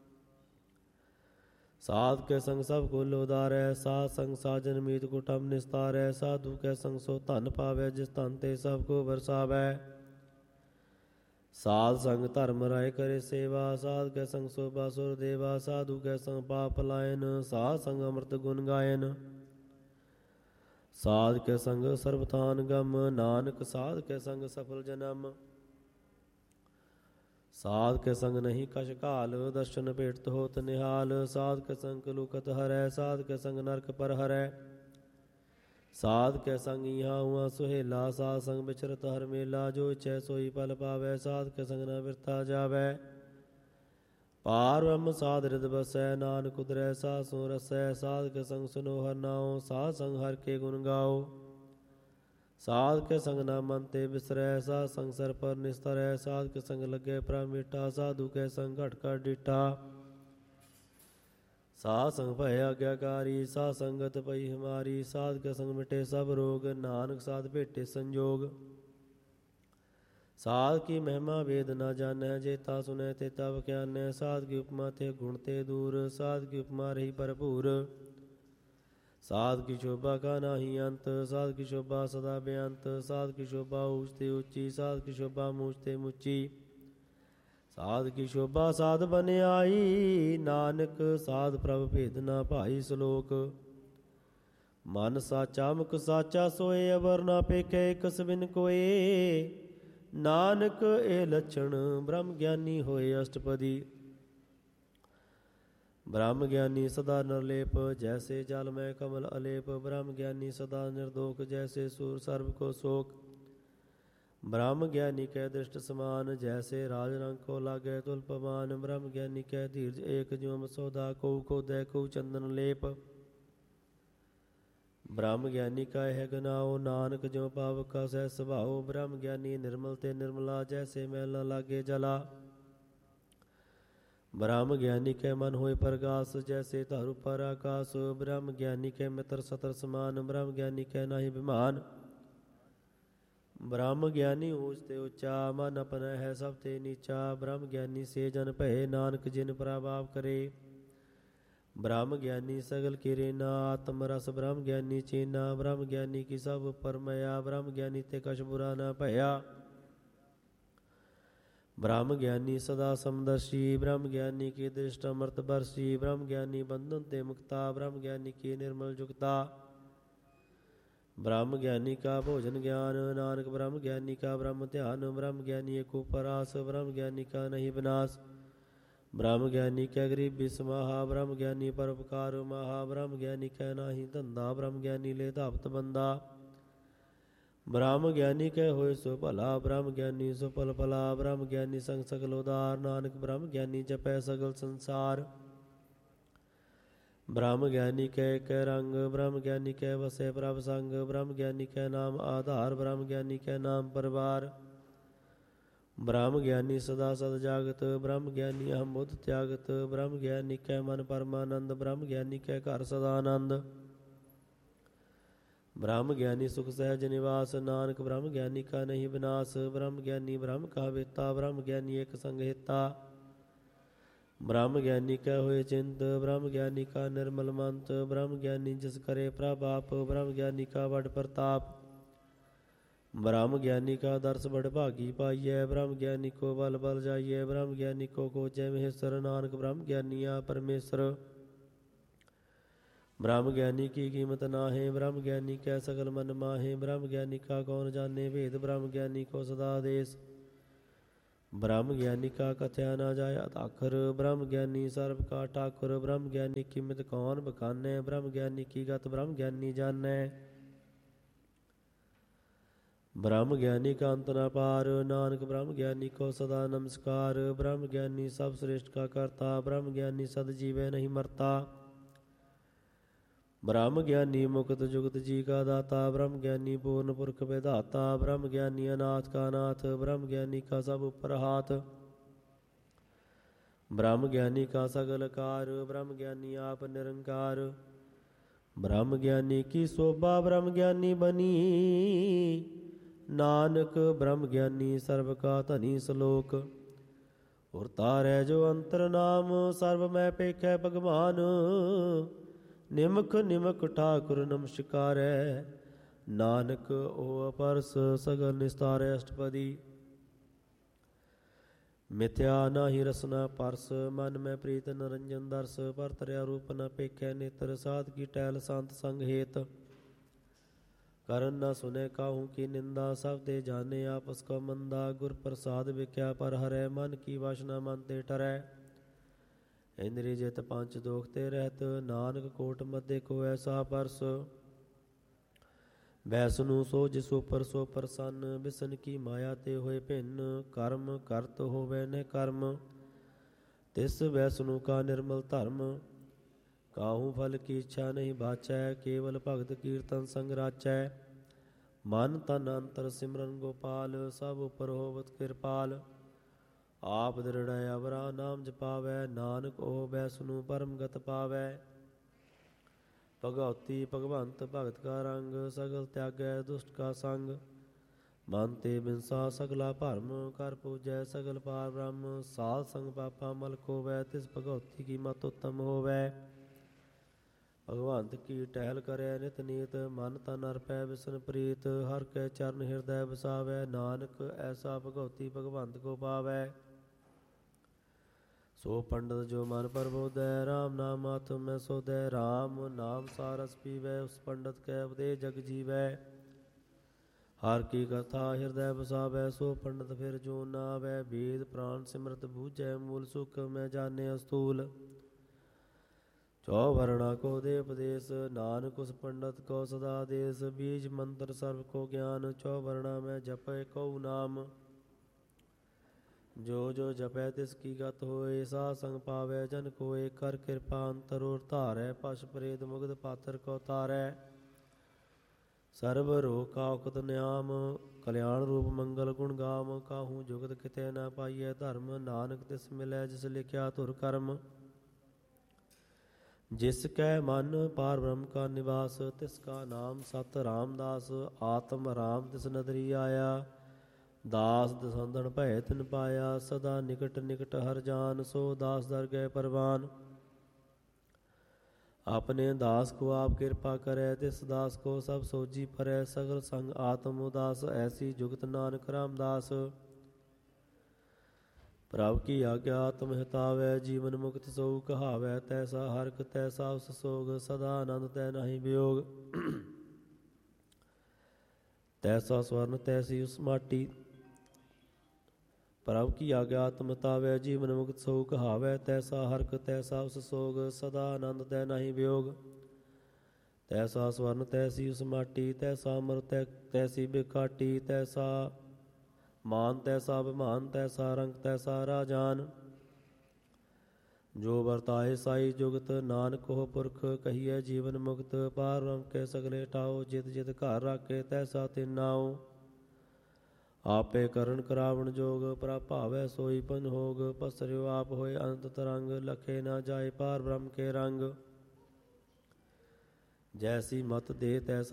ਸਾਧ ਕੇ ਸੰਗ ਸਭ ਕੁਲ ਉਦਾਰੈ, ਸਾਧ ਸੰਗ ਸਾਜਨ ਮੀਤ ਕੁਟੰਬ ਨਿਸਤਾਰੈ। ਸਾਧੂ ਕੈ ਸੰਗ ਸੋ ਧਨ ਪਾਵੈ, ਜਿਸ ਧਨ ਤੇ ਸਭ ਕੋ ਵਰਸਾਵੈ। ਸਾਧ ਸੰਗ ਧਰਮ ਰਾਏ ਕਰੇ ਸੇਵਾ, ਸਾਧ ਕੈ ਸੰਗ ਸੋਭਾ ਸੁਰ ਦੇਵਾ। ਸਾਧੂ ਕੈ ਸੰਗ ਪਾਪ ਪਲਾਇਨ, ਸਾਧ ਸੰਗ ਅੰਮ੍ਰਿਤ ਗੁਣ ਗਾਇਨ। ਸਾਧ ਕੇ ਸੰਗ ਸਰਬਥਾਨ ਗਮ, ਨਾਨਕ ਸਾਧ ਕੇ ਸੰਗ ਸਫਲ ਜਨਮ। ਸਾਧ ਕੇ ਸੰਗ ਨਹੀਂ ਕਛ ਘਾਲ, ਦਰਸ਼ਨ ਭੇਟਤ ਹੋਤ ਨਿਹਾਲ। ਸਾਧ ਕੇ ਸੰਗ ਕਲੂਕਤ ਹਰੈ, ਸਾਧ ਕੇ ਸੰਗ ਨਰਕ ਪਰ ਹਰੈ। ਸਾਧ ਕੇ ਸੰਗ ਇਹਾਂ ਉਹਾਂ ਸੁਹੇਲਾ, ਸਾਧ ਸੰਗ ਵਿਚਰਤ ਹਰ ਮੇਲਾ। ਜੋ ਇਛੈ ਸੋਈ ਪਲ ਪਾਵੈ, ਸਾਧ ਕੇ ਸੰਗ ਨ ਬਿਰਥਾ ਜਾਵੈ। ਪਾਰ ਬ੍ਰਹਮ ਸਾਧ ਰਿਦ ਬਸੈ, ਨਾਨਕ ਉਦਰੈ ਸਾਧ ਸੋ ਰਸੈ। ਸਾਧ ਕੇ ਸੰਗ ਸੁਨੋ ਹਰ ਨਾਉ, ਸਾਧ ਸੰਗ ਹਰ ਕੇ ਗੁਣ ਗਾਓ। ਸਾਧ ਕੇ ਸੰਗ ਨਾ ਮਨ ਤੇ ਬਿਸਰੈ, ਸਾਧ ਸੰਗ ਸਰ ਪਰ ਨਿਸਤਰੈ। ਸਾਧ ਕੇ ਸੰਗ ਲੱਗੇ ਪ੍ਰਭ ਮੀਠਾ, ਸਾਧੂ ਕੇ ਸੰਗ ਘਟ ਘਟ ਡਿਠਾ। ਸਾਧ ਸੰਗ ਭੈ ਆਗਿਆਕਾਰੀ, ਸਾਧ ਸੰਗਤ ਪਈ ਹਮਾਰੀ। ਸਾਧ ਕੇ ਸੰਗ ਮਿਟੇ ਸਭ ਰੋਗ, ਨਾਨਕ ਸਾਧ ਭੇਟੇ ਸੰਜੋਗ। ਸਾਧ ਕੀ ਮਹਿਮਾ ਵੇਦ ਨਾ ਜਾਣੈ, ਜੇਤਾ ਸੁਨੈ ਤੇਤਾ ਬਖਿਆਨੈ। ਸਾਧ ਕੀ ਉਪਮਾ ਤੇ ਗੁਣ ਤੇ ਦੂਰ, ਸਾਧ ਕੀ ਉਪਮਾ ਰਹੀ ਭਰਪੂਰ। ਸਾਧ ਕੀ ਸ਼ੋਭਾ ਕਾ ਨਾਹੀ ਅੰਤ, ਸਾਧ ਕੀ ਸ਼ੋਭਾ ਸਦਾ ਬੇਅੰਤ। ਸਾਧ ਕੀ ਸ਼ੋਭਾ ਊਚ ਤੇ ਉੱਚੀ, ਸਾਧ ਕੀ ਸ਼ੋਭਾ ਮੂਚ ਤੇ ਮੁੱਚੀ। ਸਾਧ ਕੀ ਸ਼ੋਭਾ ਸਾਧ ਬਨਿਆਈ, ਨਾਨਕ ਸਾਧ ਪ੍ਰਭ ਭੇਦ ਨਾ ਭਾਈ। ਸ਼ਲੋਕ ਮਨ ਸਾਚਾ ਮੁਖ ਸਾਚਾ ਸੋਏ, ਅਵਰ ਨਾ ਪੇਖੇ ਇਕਸ ਬਿਨ ਕੋਏ। ਨਾਨਕ ਇਹ ਲੱਛਣ ਬ੍ਰਹਮ ਗਿਆਨੀ ਹੋਏ। ਅਸ਼ਟਪਦੀ ਬ੍ਰਹਮ ਗਿਆਨੀ ਸਦਾ ਨਿਰਲੇਪ, ਜੈਸੇ ਜਲ ਮੈਂ ਕਮਲ ਅਲੇਪ। ਬ੍ਰਹਮ ਗਿਆਨੀ ਸਦਾ ਨਿਰਦੋਖ, ਜੈਸੇ ਸੂਰ ਸਰਬ ਕੋ ਸੋਕ। ਬ੍ਰਹਮ ਗਿਆਨੀ ਕੈ ਦ੍ਰਿਸ਼ਟ ਸਮਾਨ, ਜੈਸੇ ਰਾਜ ਰੰਗ ਕੋ ਲਾਗੈ ਤੁਲ ਪਵਾਨ। ਬ੍ਰਹਮ ਗਿਆਨੀ ਕੈ ਧੀਰਜ ਏਕ, ਜਿਉ ਮਸੋਦਾ ਕਉ ਖੋਦੈ ਕਉ ਚੰਦਨ ਲੇਪ। ਬ੍ਰਹਮ ਗਿਆਨੀ ਕਾ ਇਹ ਗਨਾਓ, ਨਾਨਕ ਜਿਉ ਪਾਵਕ ਕਾ ਸਹਿ ਸੁਭਾਉ। ਬ੍ਰਹਮ ਗਿਆਨੀ ਨਿਰਮਲ ਤੇ ਨਿਰਮਲਾ, ਜੈਸੇ ਮੈਲ ਨ ਲਾਗੇ ਜਲਾ। ब्रह्म ज्ञानी के मन होए प्रकाश, जैसे धरु पर आकाश। ब्रह्म ज्ञानी के मित्र सतर समान, ब्रह्म ज्ञानी के नाही विमान। ब्रह्म ज्ञानी ऊंचते ऊंचा, मन अपना है सब ते नीचा। ब्रह्म ज्ञानी से जन भय, नानक जिन प्रभाव करे। ब्रह्म ज्ञानी सगल किरे ना, आत्म रस ब्रह्म ज्ञानी चीना। ब्रह्म ज्ञानी की सब परमया, ब्रह्म ज्ञानी ते कछ बुरा न भया। ब्रह्म ज्ञानी सदा समदर्शी, ब्रह्म ज्ञानी की दृष्ट अमृत बरसी। ब्रह्म ज्ञानी बंधन ते मुक्ता, ब्रह्म ज्ञानी की निर्मल जुक्ता। ब्रह्म ज्ञानी का भोजन ज्ञान, नानक ब्रह्म ज्ञानी का ब्रह्म ध्यान। ब्रह्म ज्ञानी एक उपरास, ब्रह्म ज्ञानी का नहीं विनाश। ब्रह्म ज्ञानी कै गरीबी समाहा, ब्रह्म ज्ञानी परोपकार महा। ब्रह्म ज्ञानी कै नाही धंधा, ब्रह्म ज्ञानी ले धावत बंदा। ब्रह्म ज्ञानी कै होए सो भला, ब्रह्म ज्ञानी सो फल फला। ब्रह्म ज्ञानी संग सकल उदार, नानक ब्रह्म ज्ञानी जपै सगल संसार। ब्रह्म ज्ञानी कै कै रंग, ब्रह्म ज्ञानी कै वसै प्रभ संग। ब्रह्म ज्ञानी कै नाम आधार, ब्रह्म ज्ञानी कै नाम परवार। ब्रह्म ज्ञानी सदा सद जागत, ब्रह्म ज्ञानी अहम बुद्ध त्यागत। ब्रह्म ज्ञानी कै मन परमानंद, ब्रह्म ज्ञानी कै घर सदानंद। ब्रह्म ज्ञानी सुख सहज निवास, नानक ब्रह्म ज्ञानी का नहीं विनाश। ब्रह्म ज्ञानी ब्रह्म का वेता, ब्रह्म ज्ञानी एक संग हिता। ब्रह्म ज्ञानी कै होए चिंत, ब्रह्म ज्ञानी का निर्मल मंत। ब्रह्म ज्ञानी जिस करे प्रभाप, ब्रह्म ज्ञानी का बड़ प्रताप। ब्रह्म ज्ञानी का दर्श बड़ भागी पाइय, ब्रह्म ज्ञानी को बल बल जाइए। ब्रह्म ज्ञानी को खोजै महेश्वर, नानक ब्रह्म ज्ञानी आ परमेश्वर। ब्रह्म ज्ञानी की कीमत नाहे, ब्रह्म ज्ञानी कै सकल मन माहे। ब्रह्म ज्ञानी का कौन जाने भेद, ब्रह्म ज्ञानी को सदा आदेश। ब्रह्म ज्ञानी का कथया न जाय अताखर, ब्रह्म ज्ञानी सर्व का ठाकुर। ब्रह्म ज्ञानी कीमत कौन बखाने, ब्रह्म ज्ञानी की गत ब्रह्म ज्ञानी जानै। ब्रह्म ज्ञानी का अंत न पार, नानक ब्रह्म ज्ञानी को सदा नमस्कार। ब्रह्म ज्ञानी सब श्रेष्ठ का करता, ब्रह्म ज्ञानी सद जीवै नहीं मरता। ब्रह्म ज्ञानी मुक्त जुगत जी का दाता, ब्रह्म ज्ञानी पूर्ण पुरख विधाता। ब्रह्म ज्ञानी अनाथ का नाथ, ब्रह्म ज्ञानी का सब ऊपर हाथ। ब्रह्म ज्ञानी का सगल कार, ब्रह्म ज्ञानी आप निरंकार। ब्रह्म ज्ञानी की शोभा ब्रह्म ज्ञानी बनी, नानक ब्रह्म ज्ञानी सर्व का धनी सलोक। और तारै जो अंतर नाम, सर्व मैं पेखै भगवान। निमक निमक ठाकुर नमस्कारै, नानक ओ अपरस सगल निस्तारै अष्टपदी। मिथ्या नाही रसना परस, मन में प्रीत नरंजन दर्श। पर तरया रूप न पेखै नेत्र, साध की टहल संत संग हेत। करन न सुने काहू की निंदा, सब ते जाने आपस को मंदा। गुर प्रसाद विख्या पर हरै, मन की वासना मन ते ठरै। इंद्रिय जित पंच दोख ते रहत, नानक कोट मध्य को ऐसा परस। वैसनु सो जिसो पर सो प्रसन्न, बिसन की माया ते होए भिन्न। कर्म करत होवे न कर्म, तिस वैसनु का निर्मल धर्म। काहू फल की इच्छा नहीं बाचै, केवल भगत कीर्तन संग राचै। मन तन अंतर सिमरन गोपाल, सब उपर होवत कृपाल। आप दृढ़ अवरा नाम जपावै, नानक ओ वैसनु परम गत पावै। भगवती भगवंत भगत का रंग, सगल त्यागै दुष्ट का संग। मन ते बिनसा सगला भरम, कर पूजै सगल पार ब्रह्म। साल संग पापा मल खोवै, तिस भगवती की मत उत्तम होवै। भगवंत की टहल करै नित नीत, मन तन अर्पै विसन प्रीत। हर के चरण हृदय बसावै, नानक ऐसा भगवती भगवंत को पावै। सो पंडित जो मन प्रबोधै, राम नाम माथ में सोधै। राम नाम सारस पीवै, उस पंडित कै उपदेश जग जीवै। हर की कथा हृदय बसावै, सो पंडित फिर जो न आवै। वेद प्राण सिमरत बूझै, मूल सुख में जाने स्थूल। चौवर्णा को दे उपदेश, नानक उस पंडित को सदा देश। बीज मंत्र सर्व को ज्ञान, चौवर्णा में जपै कऊ नाम। जो जो जपै तिसकी गत होए, सा संग पावै जन कोय। कर कृपा अंतर और धारै, पश प्रेत मुग्ध पात्र को तारै। ਸਰਬ ਰੋਗ ਕਾ ਉਕਤ ਨਿਆਮ, ਕਲਿਆਣ ਰੂਪ ਮੰਗਲ ਗੁਣ ਗਾਮ। ਕਾਹੂ ਜੁਗਤ ਕਿਤੇ ਨ ਪਾਈਐ ਧਰਮ, ਨਾਨਕ ਤਿਸ ਮਿਲੈ ਜਿਸ ਲਿਖਿਆ ਧੁਰ ਕਰਮ। ਜਿਸ ਕੈ ਮਨ ਪਾਰ ਬ੍ਰਹਮ ਕਾ ਨਿਵਾਸ, ਤਿਸ ਕਾ ਨਾਮ ਸਤ ਰਾਮਦਾਸ। ਆਤਮ ਰਾਮ ਤਿਸ ਨਦਰੀ ਆਇਆ, ਦਾਸ ਦਸੰਦਨ ਭੈ ਤਿਨ ਪਾਇਆ। ਸਦਾ ਨਿਕਟ ਨਿਕਟ ਹਰ ਜਾਨ, ਸੋ ਦਾਸ ਦਰ ਗਏ ਪਰਵਾਨ। ਆਪਣੇ ਦਾਸ ਕੋ ਆਪ ਕਿਰਪਾ ਕਰੈ, ਤਿਸ ਦਾਸ ਕੋ ਸਭ ਸੋਜੀ ਪਰੈ। ਸਗਲ ਸੰਗ ਆਤਮ ਉਦਾਸ, ਐਸੀ ਜੁਗਤ ਨਾਨਕ ਰਾਮਦਾਸ। ਪ੍ਰਭ ਕੀ ਆਗਿਆ ਆਤਮ ਹਿਤਾਵੈ, ਜੀਵਨ ਮੁਕਤ ਸੋ ਕਹਾਵੈ। ਤੈਸਾ ਹਰਖ ਤੈਸਾ ਉਸ ਸੋਗ, ਸਦਾ ਆਨੰਦ ਤੈ ਨਾਹੀ ਵਿਯੋਗ। ਤੈਸਾ ਸਵਰਨ ਤੈਸੀ ਉਸ ਮਾਟੀ, ਪ੍ਰਭ ਕੀ ਆਗਿਆ ਆਤਮ ਹਿਤਾਵੈ, ਜੀਵਨ ਮੁਕਤ ਸੋ ਕਹਾਵੈ। ਤੈਸਾ ਹਰਖ ਤੈਸਾ ਉਸ ਸੋਗ, ਸਦਾ ਆਨੰਦ ਤੈ ਨਾਹੀ ਵਿਯੋਗ। ਤੈਸਾ ਸਵਰਨ ਤੈਸੀ ਉਸ ਮਾਟੀ, ਤੈਸਾ ਅੰਮ੍ਰਿਤ ਤੈਸੀ ਬਿਕਾਟੀ। ਤੈਸਾ ਮਾਨ ਤੈਸਾ ਅਭਿਮਾਨ, ਤੈਸਾ ਰੰਗ ਤੈਸਾ ਰਾਜਾਨ। ਜੋ ਵਰਤਾਏ ਸਾਈ ਜੁਗਤ, ਨਾਨਕ ਹੋ ਪੁਰਖ ਕਹੀਐ ਜੀਵਨ ਮੁਕਤ। ਪਾਰ ਬ੍ਰਹਮ ਕੇ ਸਗਲੇ ਠਾਓ, ਜਿਤ ਜਿਤ ਘਰ ਰਾਖੇ ਤੈਸਾ ਤਿਨ ਨਾਉ। ਆਪੇ ਕਰਨ ਕਰਾਵਣ ਜੋਗ, ਪ੍ਰਭ ਭਾਵੈ ਸੋਈ ਪੰਜੋਗ। ਪਸਰਿਓ ਆਪ ਹੋਏ ਅਨੰਤ ਤਰੰਗ, ਲਖੇ ਨਾ ਜਾਏ ਪਾਰ ਬ੍ਰਹਮ ਕੇ ਰੰਗ। ਜੈਸੀ ਮਤ ਦੇ ਤੈਸਾ